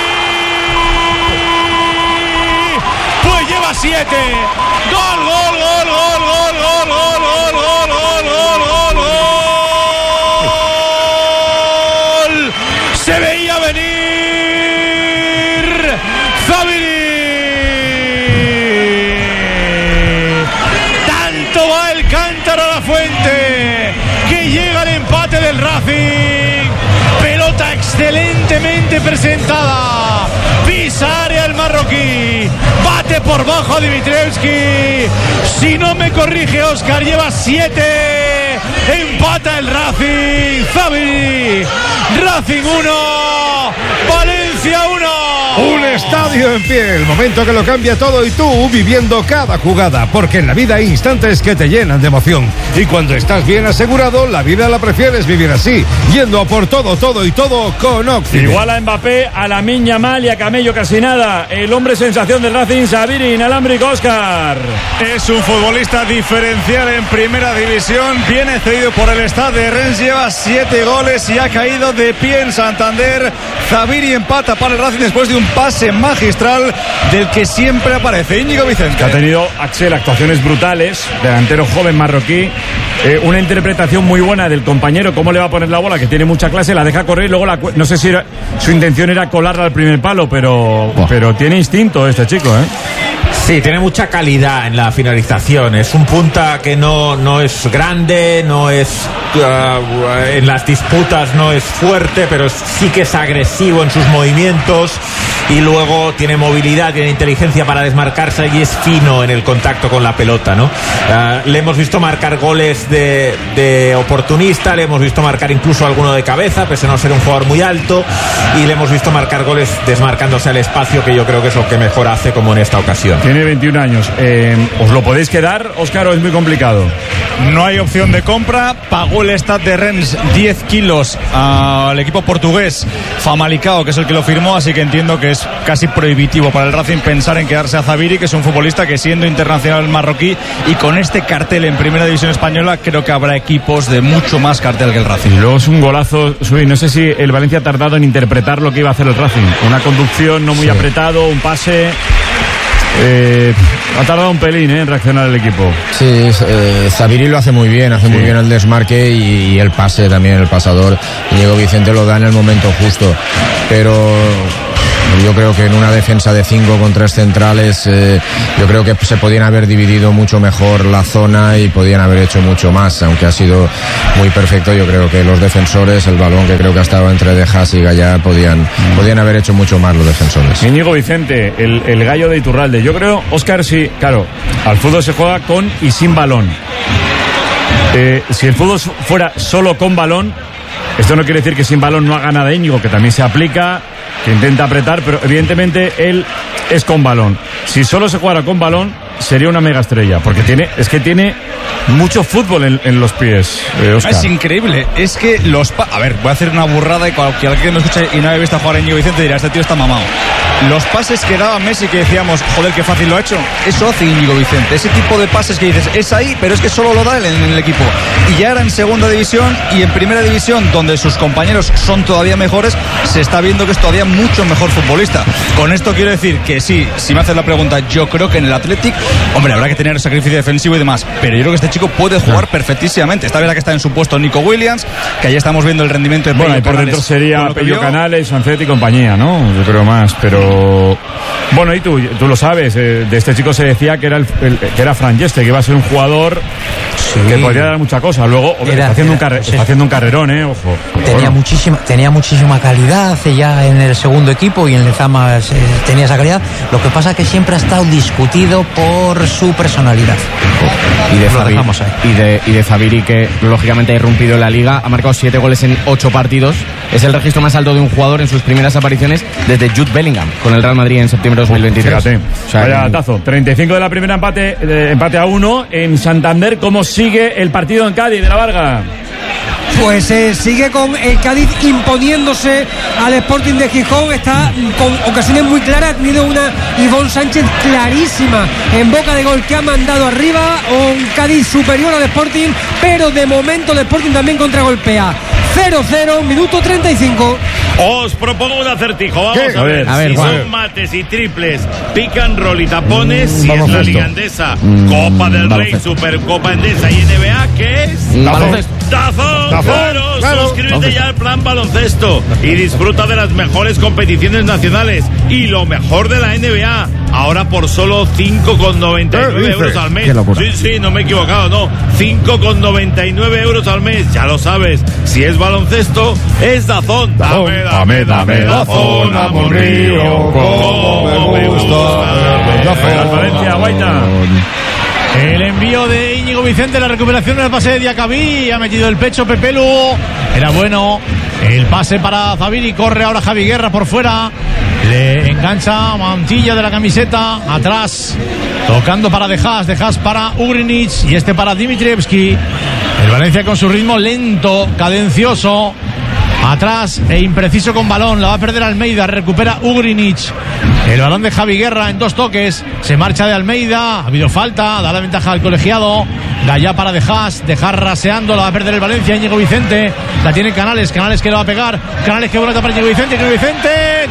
Pues lleva siete. Gol, gol, gol, gol, gol, gol, gol, gol, gol, gol, gol, gol, gol. Se veía venir. Zaviri. Tanto va el cántaro a la fuente que llega el empate del Racing. Pelota excelentemente presentada. Pisa área el marroquí. Bate por bajo Dimitrievski. Si no me corrige Óscar, lleva siete. Empata el Racing. Zaviri. Racing uno. Valencia uno. Un estadio en pie, el momento que lo cambia todo y tú viviendo cada jugada, porque en la vida hay instantes que te llenan de emoción y cuando estás bien asegurado, la vida la prefieres vivir así, yendo a por todo, todo y todo con Occident. Igual a Mbappé, a Lamine Yamal y a Camello casi nada. El hombre sensación del Racing, Zaviri, inalámbrico, Óscar. Es un futbolista diferencial en primera división, viene cedido por el Stade de Rennes, lleva siete goles y ha caído de pie en Santander. Zaviri empata para el Racing después de un pase magistral del que siempre aparece Íñigo Vicente. Que ha tenido, Axel, actuaciones brutales, delantero joven marroquí, eh, una interpretación muy buena del compañero, cómo le va a poner la bola, que tiene mucha clase, la deja correr y luego la, no sé si era, su intención era colarla al primer palo, pero, oh. pero tiene instinto este chico, ¿eh? Sí, tiene mucha calidad en la finalización. Es un punta que no, no es grande, no es uh, en las disputas no es fuerte, pero sí que es agresivo en sus movimientos y luego tiene movilidad, tiene inteligencia para desmarcarse y es fino en el contacto con la pelota, ¿no? Uh, le hemos visto marcar goles de, de oportunista, le hemos visto marcar incluso alguno de cabeza, pese a no ser un jugador muy alto, y le hemos visto marcar goles desmarcándose al espacio, que yo creo que es lo que mejor hace, como en esta ocasión. Tiene tiene veintiún años. Eh, ¿Os lo podéis quedar, Óscar, o es muy complicado? No hay opción de compra. Pagó el Stade de Rennes diez kilos al equipo portugués Famalicão, que es el que lo firmó, así que entiendo que es casi prohibitivo para el Racing pensar en quedarse a Zabiri, que es un futbolista que, siendo internacional marroquí y con este cartel en Primera División Española, creo que habrá equipos de mucho más cartel que el Racing. Y luego es un golazo, Sui. No sé si el Valencia ha tardado en interpretar lo que iba a hacer el Racing. Una conducción no muy sí. apretado, un pase... Eh, ha tardado un pelín eh, en reaccionar el equipo. Sí, eh, Zabiri lo hace muy bien, hace sí. muy bien el desmarque y, y el pase también, el pasador. Diego Vicente lo da en el momento justo, pero yo creo que en una defensa de cinco con tres centrales, eh, yo creo que se podían haber dividido mucho mejor la zona y podían haber hecho mucho más, aunque ha sido muy perfecto. Yo creo que los defensores, el balón que creo que ha estado entre De Haas y Gallá, podían, mm. podían haber hecho mucho más los defensores. Íñigo Vicente, el, el gallo de Iturralde. Yo creo, Óscar, sí, claro, al fútbol se juega con y sin balón. Eh, si el fútbol fuera solo con balón, esto no quiere decir que sin balón no haga nada Íñigo, que también se aplica, que intenta apretar, pero evidentemente él es con balón. Si solo se jugara con balón, sería una mega estrella, porque tiene, es que tiene mucho fútbol en, en los pies, eh, Óscar. Es increíble, es que los... Pa- a ver, voy a hacer una burrada y cualquiera que me escuche y no haya visto jugar a Íñigo Vicente dirá, este tío está mamado. Los pases que daba Messi, que decíamos, joder, qué fácil lo ha hecho, eso hace Íñigo Vicente. Ese tipo de pases que dices, es ahí, pero es que solo lo da él en el equipo. Y ya era en segunda división y en primera división, donde sus compañeros son todavía mejores, se está viendo que es todavía mucho mejor futbolista. Con esto quiero decir que sí, si me haces la pregunta, yo creo que en el Athletic, hombre, habrá que tener sacrificio defensivo y demás, pero yo creo que este chico puede jugar perfectísimamente. Está verdad que está en su puesto Nico Williams, que ahí estamos viendo el rendimiento de Pello. Bueno, y por dentro sería Pello Canales, Sancet y compañía, ¿no? Yo creo más, pero... Bueno, y tú, tú lo sabes, eh, de este chico se decía que era el, el, que era Frangeste, que iba a ser un jugador sí. que podría dar mucha cosa. Luego era, está, haciendo era, un carre, sí. está haciendo un carrerón, eh, ojo. Tenía bueno. muchísima, tenía muchísima calidad ya en el segundo equipo y en Lezama eh, tenía esa calidad. Lo que pasa que siempre ha estado discutido por su personalidad. Y de, Zabiri, y, de, y de Zabiri, que lógicamente ha irrumpido en la liga, ha marcado siete goles en ocho partidos. Es el registro más alto de un jugador en sus primeras apariciones desde Jude Bellingham con el Real Madrid en septiembre de dos mil veintitrés. Fíjate, o sea, vaya tazo. treinta y cinco de la primera, empate, eh, empate a uno en Santander. ¿Cómo sigue el partido en Cádiz de la Varga? Pues eh, sigue con el Cádiz imponiéndose al Sporting de Gijón. Está con ocasiones muy claras. Ha tenido una Ivonne Sánchez clarísima en boca de gol que ha mandado arriba. Un Cádiz superior al Sporting, pero de momento el Sporting también contragolpea. cero cero, minuto treinta y cinco. Os propongo un acertijo. Vamos ¿Qué? a ver, a ver si Juan. son mates y triples, pick and roll y tapones, Mm, si es la baloncesto. Liga Endesa, Mm, Copa del Rey, baloncesto. Supercopa Endesa y N B A, ¿qué es? Baloncesto. ¡Tazón! Tazón, Claro, claro. suscríbete Baloncesto. ya al plan baloncesto y disfruta de las mejores competiciones nacionales y lo mejor de la N B A. Ahora por solo cinco con noventa y nueve ¿Qué euros dices? al mes. Qué locura. Sí, sí, no me he equivocado, no. cinco con noventa y nueve euros al mes, ya lo sabes. Si es baloncesto, es Dazón. Dame, dame, dame, Dazón, amor mío, como me gusta. Al Valencia, Guaita. El envío de Íñigo Vicente, la recuperación del pase de Diacabí, ha metido el pecho Pepe Lu, era bueno. El pase para Zabiri, corre ahora Javi Guerra por fuera, le engancha mantilla de la camiseta, atrás, tocando para De Haas, De Haas para Ugrinic y este para Dimitrievski. El Valencia con su ritmo lento, cadencioso, atrás e impreciso con balón, la va a perder Almeida, recupera Ugrinic. El balón de Javi Guerra en dos toques, se marcha de Almeida, ha habido falta, da la ventaja al colegiado. Gallá para De Haas, De Haas raseando, la va a perder el Valencia, Íñigo Vicente, la tiene Canales, Canales que le va a pegar, Canales que buena para Íñigo Vicente, Íñigo Vicente,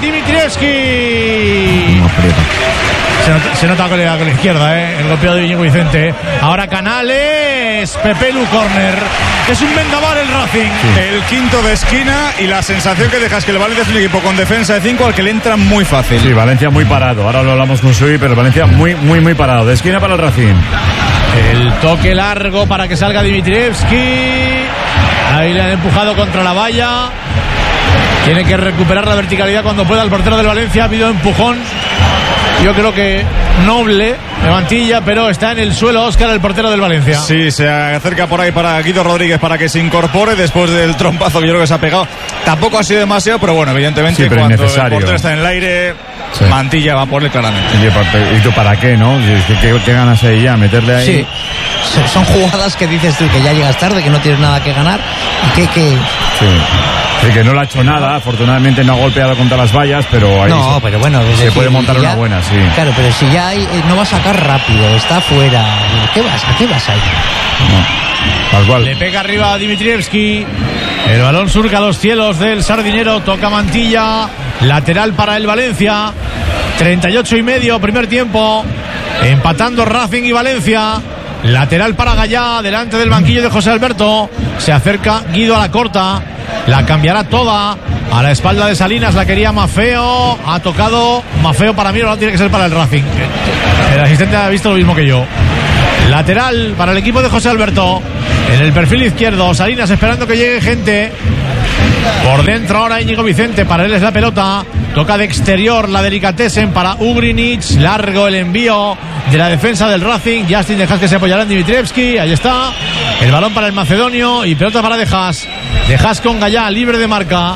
Dimitrievski. Se nota, se nota con, la, con la izquierda, ¿eh? El golpeado de Íñigo Vicente. Ahora Canales, Pepe Lu, córner. Es un vendaval el Racing. Sí. El quinto de esquina y la sensación que dejas que el Valencia es un equipo con defensa de cinco al que le entra muy fácil. Sí, Valencia muy parado. Ahora lo hablamos con Sui, pero Valencia muy, muy, muy parado. De esquina para el Racing. El toque largo para que salga Dimitrievski. Ahí le han empujado contra la valla. Tiene que recuperar la verticalidad cuando pueda el portero del Valencia. Ha habido empujón, yo creo que noble, de Mantilla, pero está en el suelo Óscar, el portero del Valencia. Sí, se acerca por ahí para Guido Rodríguez para que se incorpore después del trompazo que yo creo que se ha pegado. Tampoco ha sido demasiado, pero bueno, evidentemente sí, pero cuando el necesario. portero está en el aire, sí. Mantilla va por él claramente. ¿Y tú para qué, no? ¿Qué, qué, qué ganas ahí ya? ¿Meterle ahí? Sí, son jugadas que dices tú que ya llegas tarde, que no tienes nada que ganar y que... que... Sí. Sí, que no le ha hecho nada, afortunadamente no ha golpeado contra las vallas, pero ahí no, se, pero bueno, se decir, puede montar ya, una buena, sí. Claro, pero si ya hay, no va a sacar rápido, está fuera. ¿Qué vas? ¿A qué vas ahí? No, tal cual. Le pega arriba a Dimitrievski. El balón surca los cielos del Sardinero, toca Mantilla, lateral para el Valencia. treinta y ocho y medio, primer tiempo, empatando Racing y Valencia. Lateral para Gallá, delante del banquillo de José Alberto. Se acerca Guido a la corta. La cambiará toda a la espalda de Salinas. La quería Mafeo. Ha tocado Mafeo. Para mí no tiene que ser para el Racing. El asistente ha visto lo mismo que yo. Lateral para el equipo de José Alberto. En el perfil izquierdo, Salinas esperando que llegue gente. Por dentro ahora Íñigo Vicente. Para él es la pelota. Toca de exterior la Delicatessen para Ugrinic. Largo el envío de la defensa del Racing. Justin Dejas que se apoyará en Dimitrievski. Ahí está. El balón para el macedonio. Y pelota para Dejas. Dejas con Gallá, libre de marca.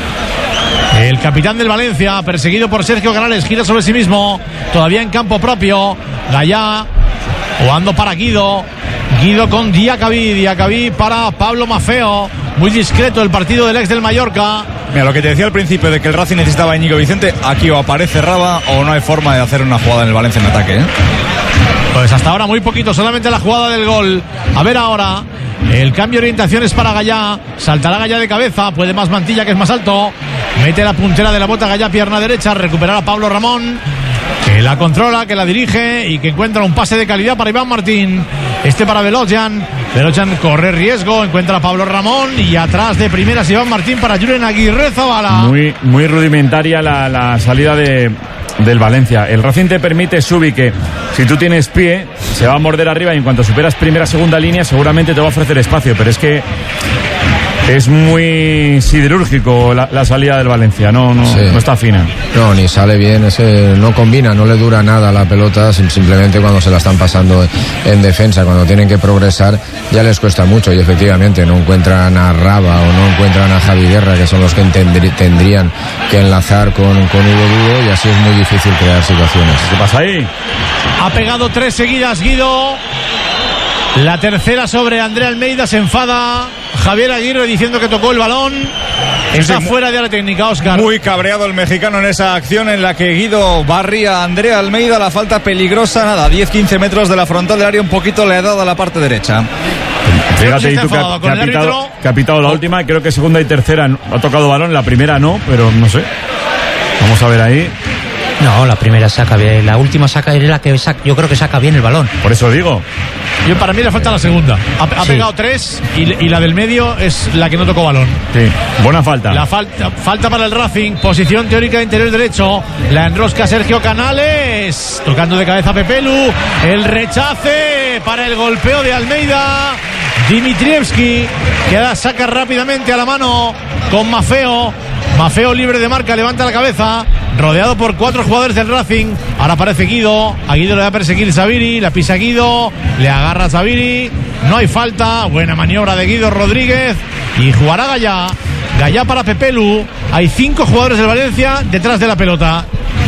El capitán del Valencia, perseguido por Sergio Canales, gira sobre sí mismo. Todavía en campo propio. Gallá jugando para Guido. Guido con Diacabí. Diacabí para Pablo Mafeo. Muy discreto el partido del ex del Mallorca. Mira, lo que te decía al principio de que el Racing necesitaba a Íñigo Vicente, aquí o aparece Raba o no hay forma de hacer una jugada en el Valencia en ataque, ¿eh? Pues hasta ahora muy poquito, solamente la jugada del gol. A ver ahora, el cambio de orientación es para Gallá. Saltará Gallá de cabeza, puede más Mantilla que es más alto. Mete la puntera de la bota Gallá, pierna derecha, recuperará a Pablo Ramón, que la controla, que la dirige y que encuentra un pase de calidad para Iván Martín. Este para Velocian. Velocian corre riesgo, encuentra a Pablo Ramón y atrás de primeras Iván Martín para Julen Aguirre Zabala. Muy, muy rudimentaria la, la salida de, del Valencia. El Racing te permite, Subi, que si tú tienes pie, se va a morder arriba y en cuanto superas primera, segunda línea, seguramente te va a ofrecer espacio, pero es que es muy siderúrgico la, la salida del Valencia, no, no, sí. no está fina. No, ni sale bien, ese no combina, no le dura nada la pelota, simplemente cuando se la están pasando en defensa, cuando tienen que progresar ya les cuesta mucho y efectivamente no encuentran a Raba o no encuentran a Javi Guerra, que son los que tendrían que enlazar con, con Hugo Duro, y así es muy difícil crear situaciones. ¿Qué pasa ahí? Ha pegado tres seguidas Guido. La tercera sobre André Almeida, se enfada Javier Aguirre diciendo que tocó el balón. Está sí, fuera de la técnica, Óscar. Muy cabreado el mexicano en esa acción en la que Guido barría a André Almeida. La falta peligrosa, nada, diez quince metros de la frontal del área, un poquito le ha dado a la parte derecha. Fíjate, y tú que ha, que ha pitado, que ha pitado la última, creo que segunda y tercera no, ha tocado balón, la primera no, pero no sé. Vamos a ver ahí. No, la primera saca bien, la última saca es la que saca, yo creo que saca bien el balón. Por eso digo. Yo, para mí le falta la segunda. Ha, ha sí. pegado tres y, y la del medio es la que no tocó balón. Sí, buena falta. La falta, falta para el Racing, posición teórica de interior derecho. La enrosca Sergio Canales, tocando de cabeza a Pepelu. El rechace para el golpeo de Almeida. Dimitrievski, que la saca rápidamente a la mano con Mafeo. Mafeo libre de marca, levanta la cabeza, rodeado por cuatro jugadores del Racing. Ahora aparece Guido, a Guido le va a perseguir Zaviri, la pisa Guido, le agarra Zaviri, no hay falta, buena maniobra de Guido Rodríguez y jugará Gallá. Gallá para Pepelu, hay cinco jugadores del Valencia detrás de la pelota.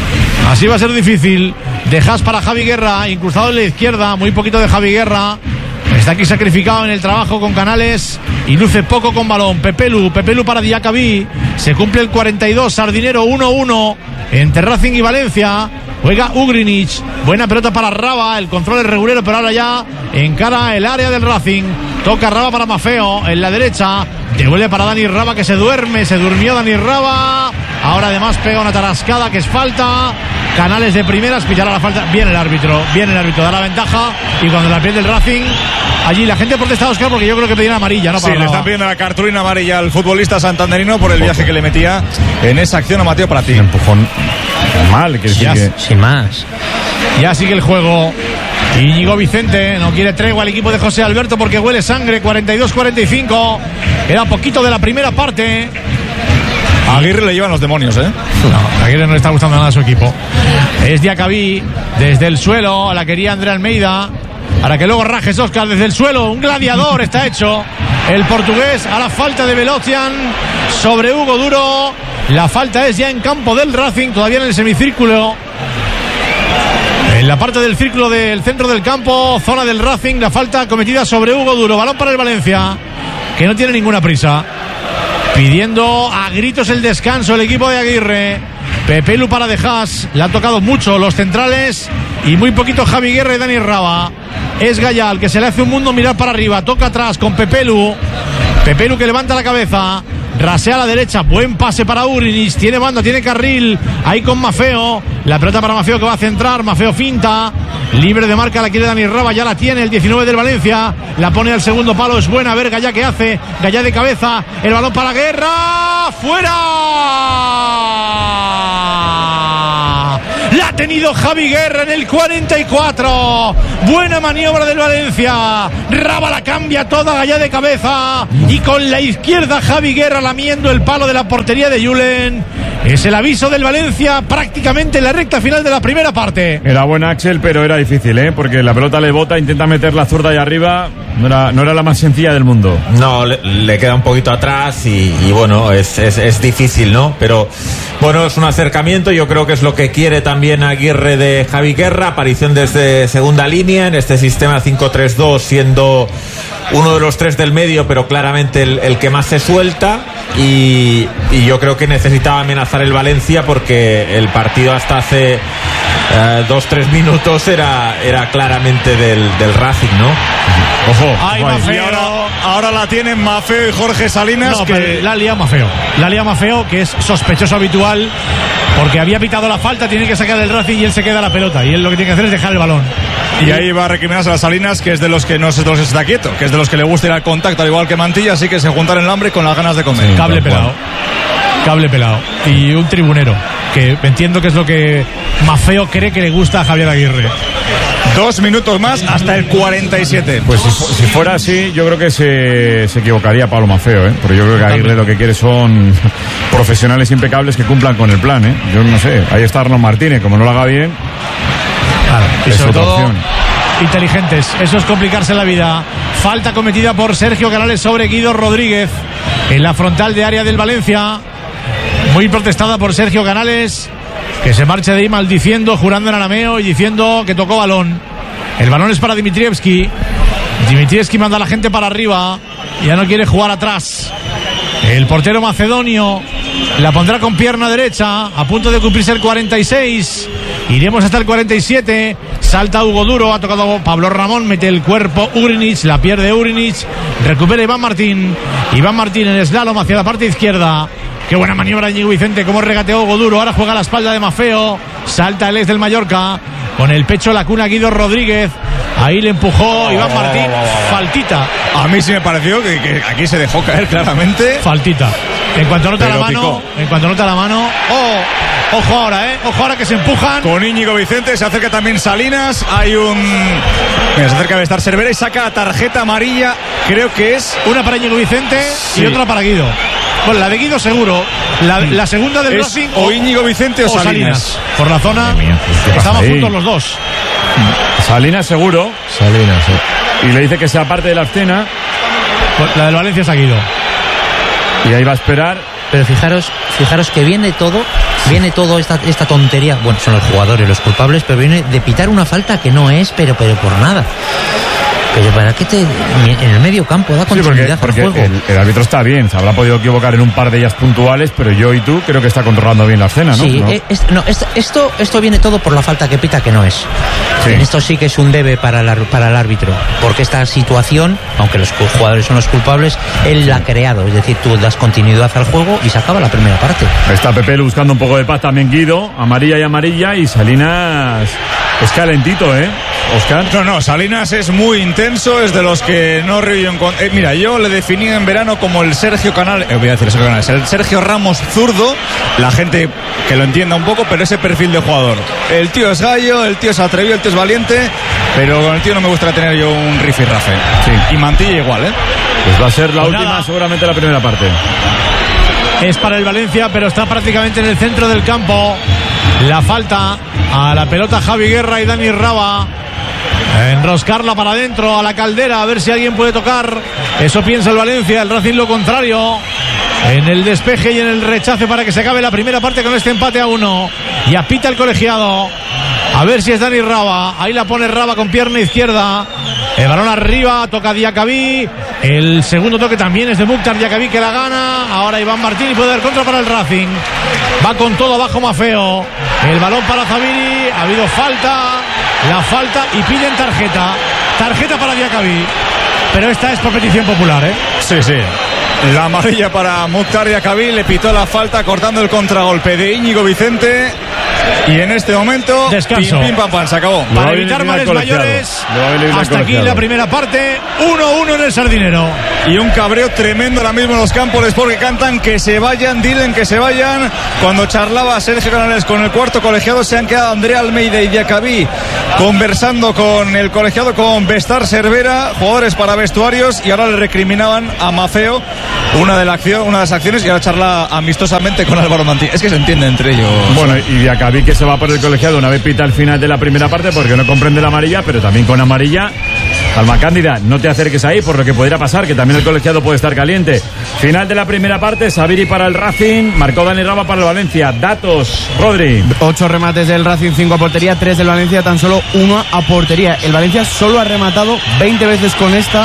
Así va a ser difícil. Dejas para Javi Guerra, incrustado en la izquierda, muy poquito de Javi Guerra. Está aquí sacrificado en el trabajo con Canales y luce poco con balón. Pepelu, Pepelu para Diacabí. Se cumple el cuarenta y dos, Sardinero uno uno entre Racing y Valencia. Juega Ugrinic, buena pelota para Raba, el control es regulero, pero ahora ya encara el área del Racing. Toca Raba para Mafeo en la derecha, devuelve para Dani Raba, que se duerme, se durmió Dani Raba. Ahora además pega una tarascada que es falta. Canales de primeras, pillará la falta. Viene el árbitro, viene el árbitro, da la ventaja. Y cuando la pierde el Racing, allí la gente protesta, Óscar, porque yo creo que pedía amarilla, ¿no? Para sí, le están pidiendo la cartulina amarilla al futbolista santanderino por el viaje que le metía en esa acción a Mateo Pratí. Un empujón mal, que ya, que... sin más. Ya sigue el juego. Íñigo Vicente no quiere tregua al equipo de José Alberto porque huele sangre. Cuarenta y dos cuarenta y cinco. Queda poquito de la primera parte. A Aguirre le llevan los demonios, ¿eh? No, a Aguirre no le está gustando nada a su equipo. Es Diacabí desde el suelo, la quería André Almeida. Para que luego rajes Óscar desde el suelo. Un gladiador está hecho el portugués a la falta de Velocian sobre Hugo Duro. La falta es ya en campo del Racing, todavía en el semicírculo. En la parte del círculo del centro del campo, zona del Racing, la falta cometida sobre Hugo Duro. Balón para el Valencia, que no tiene ninguna prisa. Pidiendo a gritos el descanso el equipo de Aguirre. Pepelu para De Haas. Le han tocado mucho los centrales y muy poquito Javi Guerra y Dani Raba. Es Gallal, que se le hace un mundo mirar para arriba. Toca atrás con Pepelu. Pepelu que levanta la cabeza. Rasea a la derecha, buen pase para Urinis. Tiene banda, tiene carril. Ahí con Mafeo. La pelota para Mafeo que va a centrar. Mafeo finta. Libre de marca, la quiere Dani Raba. Ya la tiene el diecinueve del Valencia. La pone al segundo palo. Es buena. A ver Gallá qué hace. Gallá de cabeza. El balón para Guerra. ¡Fuera! La ha tenido Javi Guerra en el cuarenta y cuatro. Buena maniobra del Valencia. Raba la cambia toda, Gallá de cabeza. Y con la izquierda Javi Guerra lamiendo el palo de la portería de Julen. Es el aviso del Valencia prácticamente en la recta final de la primera parte. Era buena Axel, pero era difícil, ¿eh? Porque la pelota le bota, intenta meter la zurda ahí arriba. No era, no era la más sencilla del mundo. No, le, le queda un poquito atrás y, y bueno, es, es, es difícil, ¿no? Pero bueno, es un acercamiento. Yo creo que es lo que quiere también Aguirre de Javi Guerra. Aparición desde segunda línea en este sistema cinco tres dos, siendo uno de los tres del medio, pero claramente el, el que más se suelta. Y, y yo creo que necesitaba amenazar el Valencia porque el partido hasta hace eh, dos, tres minutos era, era claramente del, del Racing, ¿no? Ojo, ay, Mafeo. Ahora, ahora la tienen Mafeo y Jorge Salinas. No, que la lía Mafeo. La lía Mafeo, que es sospechoso habitual, porque había pitado la falta, tiene que sacar el Racing y él se queda la pelota. Y él lo que tiene que hacer es dejar el balón. Y ahí va a recriminarse a Salinas, que es de los que no se los está quieto, que es de los que le gusta ir al contacto, al igual que Mantilla, así que se juntaron el hambre con las ganas de comer. Sí, cable pelado. Cable pelado. Y un tribunero, que entiendo que es lo que Mafeo cree que le gusta a Javier Aguirre. Dos minutos más hasta el cuarenta y siete. Pues si, si fuera así, yo creo que se, se equivocaría Pablo Mafeo, ¿eh? Porque yo creo que Aguirre lo que quiere son profesionales impecables que cumplan con el plan, ¿eh? Yo no sé. Ahí está Arnold Martínez, como no lo haga bien. Claro, y es sobre otra todo opción. Inteligentes. Eso es complicarse la vida. Falta cometida por Sergio Canales sobre Guido Rodríguez en la frontal de área del Valencia. Muy protestada por Sergio Canales, que se marcha de ahí maldiciendo, jurando en arameo y diciendo que tocó balón. El balón es para Dimitrievski. Dimitrievski manda a la gente para arriba. Ya no quiere jugar atrás. El portero macedonio la pondrá con pierna derecha. A punto de cumplirse el cuarenta y seis. Iremos hasta el cuarenta y siete. Salta Hugo Duro. Ha tocado Pablo Ramón. Mete el cuerpo Urinis. La pierde Urinis. Recupera Iván Martín. Iván Martín en slalom hacia la parte izquierda. Qué buena maniobra de Íñigo Vicente. Cómo regateó Hugo Duro. Ahora juega a la espalda de Mafeo. Salta el ex del Mallorca. Con el pecho la cuna Guido Rodríguez. Ahí le empujó Iván Martín. Faltita. A mí sí me pareció que, que aquí se dejó caer claramente. Faltita. En cuanto nota la mano. En cuanto nota la mano. Oh, ojo ahora, eh. Ojo ahora que se empujan. Con Íñigo Vicente. Se acerca también Salinas. Hay un. Mira, se acerca a estar Cervera y saca tarjeta amarilla. Creo que es. Una para Íñigo Vicente sí. Y otra para Guido. Bueno, la de Guido seguro. La, la segunda del Racing. O Íñigo Vicente o, o Salinas. Salinas. Por la zona. Mía, pues estaban juntos los dos. Salinas seguro. Salinas, sí. Y le dice que sea parte de la escena. La del Valencia es a Guido. Y ahí va a esperar. Pero fijaros, fijaros que viene todo, viene todo esta, esta tontería. Bueno, son los jugadores los culpables, pero viene de pitar una falta que no es, pero, pero por nada. Pero para qué te en el medio campo da continuidad sí, porque, al porque juego. El, el árbitro está bien, se habrá podido equivocar en un par de ellas puntuales, pero yo y tú creo que está controlando bien la escena, ¿no? Sí, ¿no? Es, no, esto, esto, esto viene todo por la falta que pita que no es. Sí. En esto sí que es un debe para, la, para el árbitro, porque esta situación, aunque los jugadores son los culpables, él la ha creado, es decir, tú das continuidad al juego y se acaba la primera parte. Está Pepelu buscando un poco de paz también Guido, amarilla y amarilla, y Salinas es calentito, ¿eh? Oscar. No, no, Salinas es muy intenso, es de los que no río en con... eh, mira, yo le definí en verano como el Sergio Canales, eh, voy a decir Sergio Canales, el Sergio Ramos zurdo, la gente que lo entienda un poco, pero ese perfil de jugador. El tío es gallo, el tío es atrevido, el tío es valiente, pero con el tío no me gustaría tener yo un rifirrafe. Sí. Y Mantilla igual, ¿eh? Pues va a ser la pues última, nada. Seguramente la primera parte. es para el Valencia, pero está prácticamente en el centro del campo. La falta a la pelota Javi Guerra y Dani Raba. Enroscarla para adentro a la caldera, a ver si alguien puede tocar. Eso piensa el Valencia, el Racing lo contrario. En el despeje y en el rechace para que se acabe la primera parte con este empate a uno. Y apita el colegiado. A ver si es Dani Raba. Ahí la pone Raba con pierna izquierda. El balón arriba, toca Diacabí. El segundo toque también es de Mukhtar Diacabí, que la gana. Ahora Iván Martín y puede dar contra para el Racing. Va con todo abajo Mafeo. El balón para Zaviri. Ha habido falta. La falta y piden tarjeta. Tarjeta para Diacabí. Pero esta es por petición popular, ¿eh? Sí, sí. La amarilla para Mukhtar Diacabí, le pitó la falta cortando el contragolpe de Íñigo Vicente. Y en este momento, descanso. Pim, pim, pam, pam, se acabó. Para evitar males mayores, hasta aquí la primera parte, uno uno en el Sardinero. Y un cabreo tremendo ahora mismo en los campos de Sport, que cantan que se vayan, dilen que se vayan. Cuando charlaba Sergio Canales con el cuarto colegiado, se han quedado Andrea Almeida y Diacabí conversando con el colegiado, con Bestar Cervera, jugadores para vestuarios, y ahora le recriminaban a Mafeo una de, la acción, una de las acciones, y ahora charla amistosamente con Álvaro Mantí. Es que se entiende entre ellos. Bueno, y Diacabí, que se va por el colegiado una vez pita al final de la primera parte porque no comprende la amarilla, pero también con amarilla. Alma Cándida, no te acerques ahí por lo que pudiera pasar, que también el colegiado puede estar caliente. Final de la primera parte, Zaviri para el Racing, marcó Dani Raba para el Valencia. Datos, Rodri. Ocho remates del Racing, cinco a portería, tres del Valencia, tan solo uno a portería. El Valencia solo ha rematado veinte veces con esta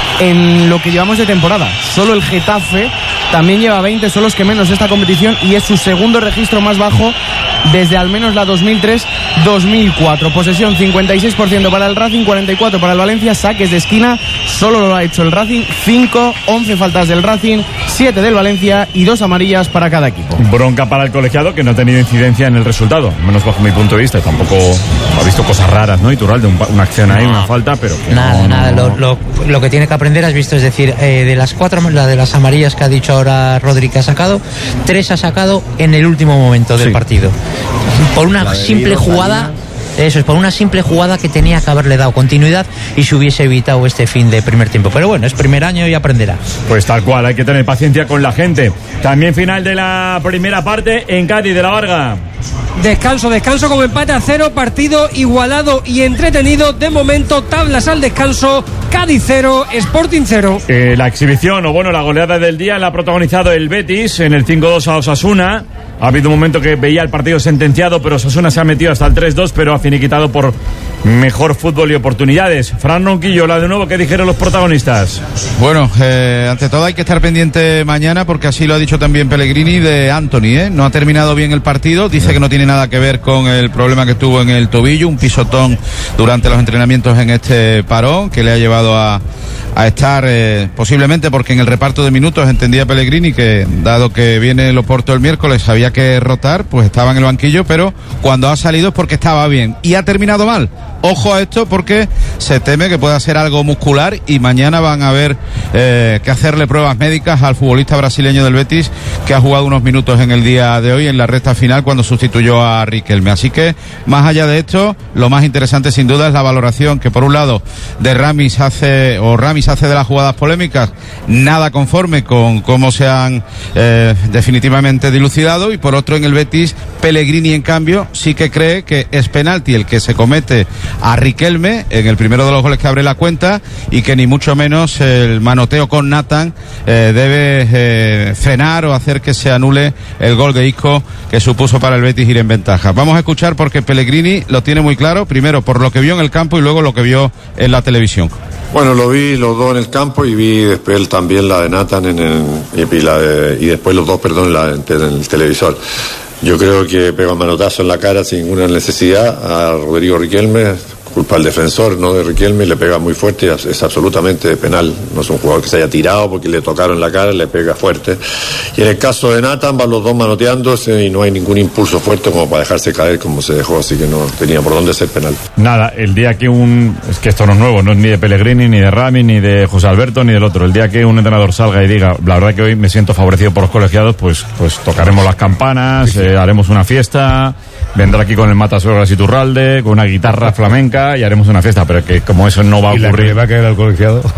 en lo que llevamos de temporada. Solo el Getafe también lleva veinte, son los que menos esta competición, y es su segundo registro más bajo desde al menos la dos mil tres dos mil cuatro. Posesión cincuenta y seis por ciento para el Racing, cuarenta y cuatro por ciento para el Valencia. Saques de esquina solo lo ha hecho el Racing, cinco, once faltas del Racing, siete del Valencia y dos amarillas para cada equipo. Bronca para el colegiado, que no ha tenido incidencia en el resultado, menos bajo mi punto de vista. Tampoco ha visto cosas raras, ¿no? Iturralde, un, una acción ahí, una falta, pero nada, no, nada. No, lo, lo, lo que tiene que aprender, has visto, es decir, eh, de las cuatro, la de las amarillas que ha dicho ahora Rodri que ha sacado, tres ha sacado en el último momento del sí. partido. Por una simple jugada. Eso es, por una simple jugada que tenía que haberle dado continuidad y se hubiese evitado este fin de primer tiempo. Pero bueno, es primer año y aprenderá. Pues tal cual, hay que tener paciencia con la gente. También final de la primera parte en Cádiz, de la Varga. Descanso, descanso con empate a cero, partido igualado y entretenido. De momento, tablas al descanso, Cádiz cero, Sporting cero. Eh, la exhibición, o bueno, la goleada del día la ha protagonizado el Betis en el cinco dos a Osasuna. Ha habido un momento que veía el partido sentenciado, pero Osasuna se ha metido hasta el tres dos, pero ha finiquitado por mejor fútbol y oportunidades. Fran Ronquillo, la de nuevo, ¿qué dijeron los protagonistas? Bueno, eh, ante todo hay que estar pendiente mañana, porque así lo ha dicho también Pellegrini, de Anthony, ¿eh? No ha terminado bien el partido, dice que no tiene nada que ver con el problema que tuvo en el tobillo, un pisotón durante los entrenamientos en este parón, que le ha llevado a, a estar, eh, posiblemente porque en el reparto de minutos entendía Pellegrini que, dado que viene el Oporto el miércoles, había que rotar, pues estaba en el banquillo, pero cuando ha salido es porque estaba bien y ha terminado mal. Ojo a esto, porque se teme que pueda ser algo muscular y mañana van a haber eh, que hacerle pruebas médicas al futbolista brasileño del Betis, que ha jugado unos minutos en el día de hoy en la recta final cuando sustituyó a Riquelme. Así que, más allá de esto, lo más interesante sin duda es la valoración que por un lado de Ramis hace, o Ramis hace de las jugadas polémicas, nada conforme con cómo se han eh, definitivamente dilucidado, y por otro en el Betis, Pellegrini en cambio sí que cree que es penalti el que se comete a Riquelme en el primero de los goles que abre la cuenta, y que ni mucho menos el manoteo con Nathan eh, debe eh, frenar o hacer que se anule el gol de Isco que supuso para el Betis ir en ventaja. Vamos a escuchar, porque Pellegrini lo tiene muy claro, primero por lo que vio en el campo y luego lo que vio en la televisión. Bueno, lo vi los dos en el campo y vi después también la de Nathan en el, y, la de, y después los dos, perdón, en, la, en el televisor. Yo creo que pega un manotazo en la cara sin ninguna necesidad a Rodrigo Riquelme, culpa al defensor, no de Riquelme, le pega muy fuerte y es, es absolutamente penal. No es un jugador que se haya tirado porque le tocaron la cara, le pega fuerte. Y en el caso de Nathan van los dos manoteándose y no hay ningún impulso fuerte como para dejarse caer como se dejó, así que no tenía por dónde ser penal. Nada, el día que un... Es que esto no es nuevo, no es ni de Pellegrini, ni de Rami, ni de José Alberto, ni del otro. El día que un entrenador salga y diga, la verdad que hoy me siento favorecido por los colegiados, pues, pues tocaremos las campanas, eh, haremos una fiesta, vendrá aquí con el Matasuegras Iturralde, con una guitarra flamenca, y haremos una fiesta, pero que como eso no va a ocurrir. ¿Y la que le va a caer al colegiado?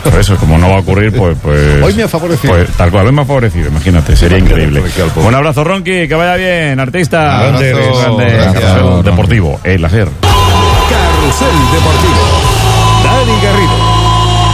Por eso, como no va a ocurrir, pues... pues hoy me ha favorecido. Pues, tal cual, hoy me ha favorecido, imagínate, sería increíble. Un abrazo, Ronqui, que vaya bien, artista. Grande, grande, Carrusel Deportivo, el láser. Carrusel Deportivo. Dani Garrido.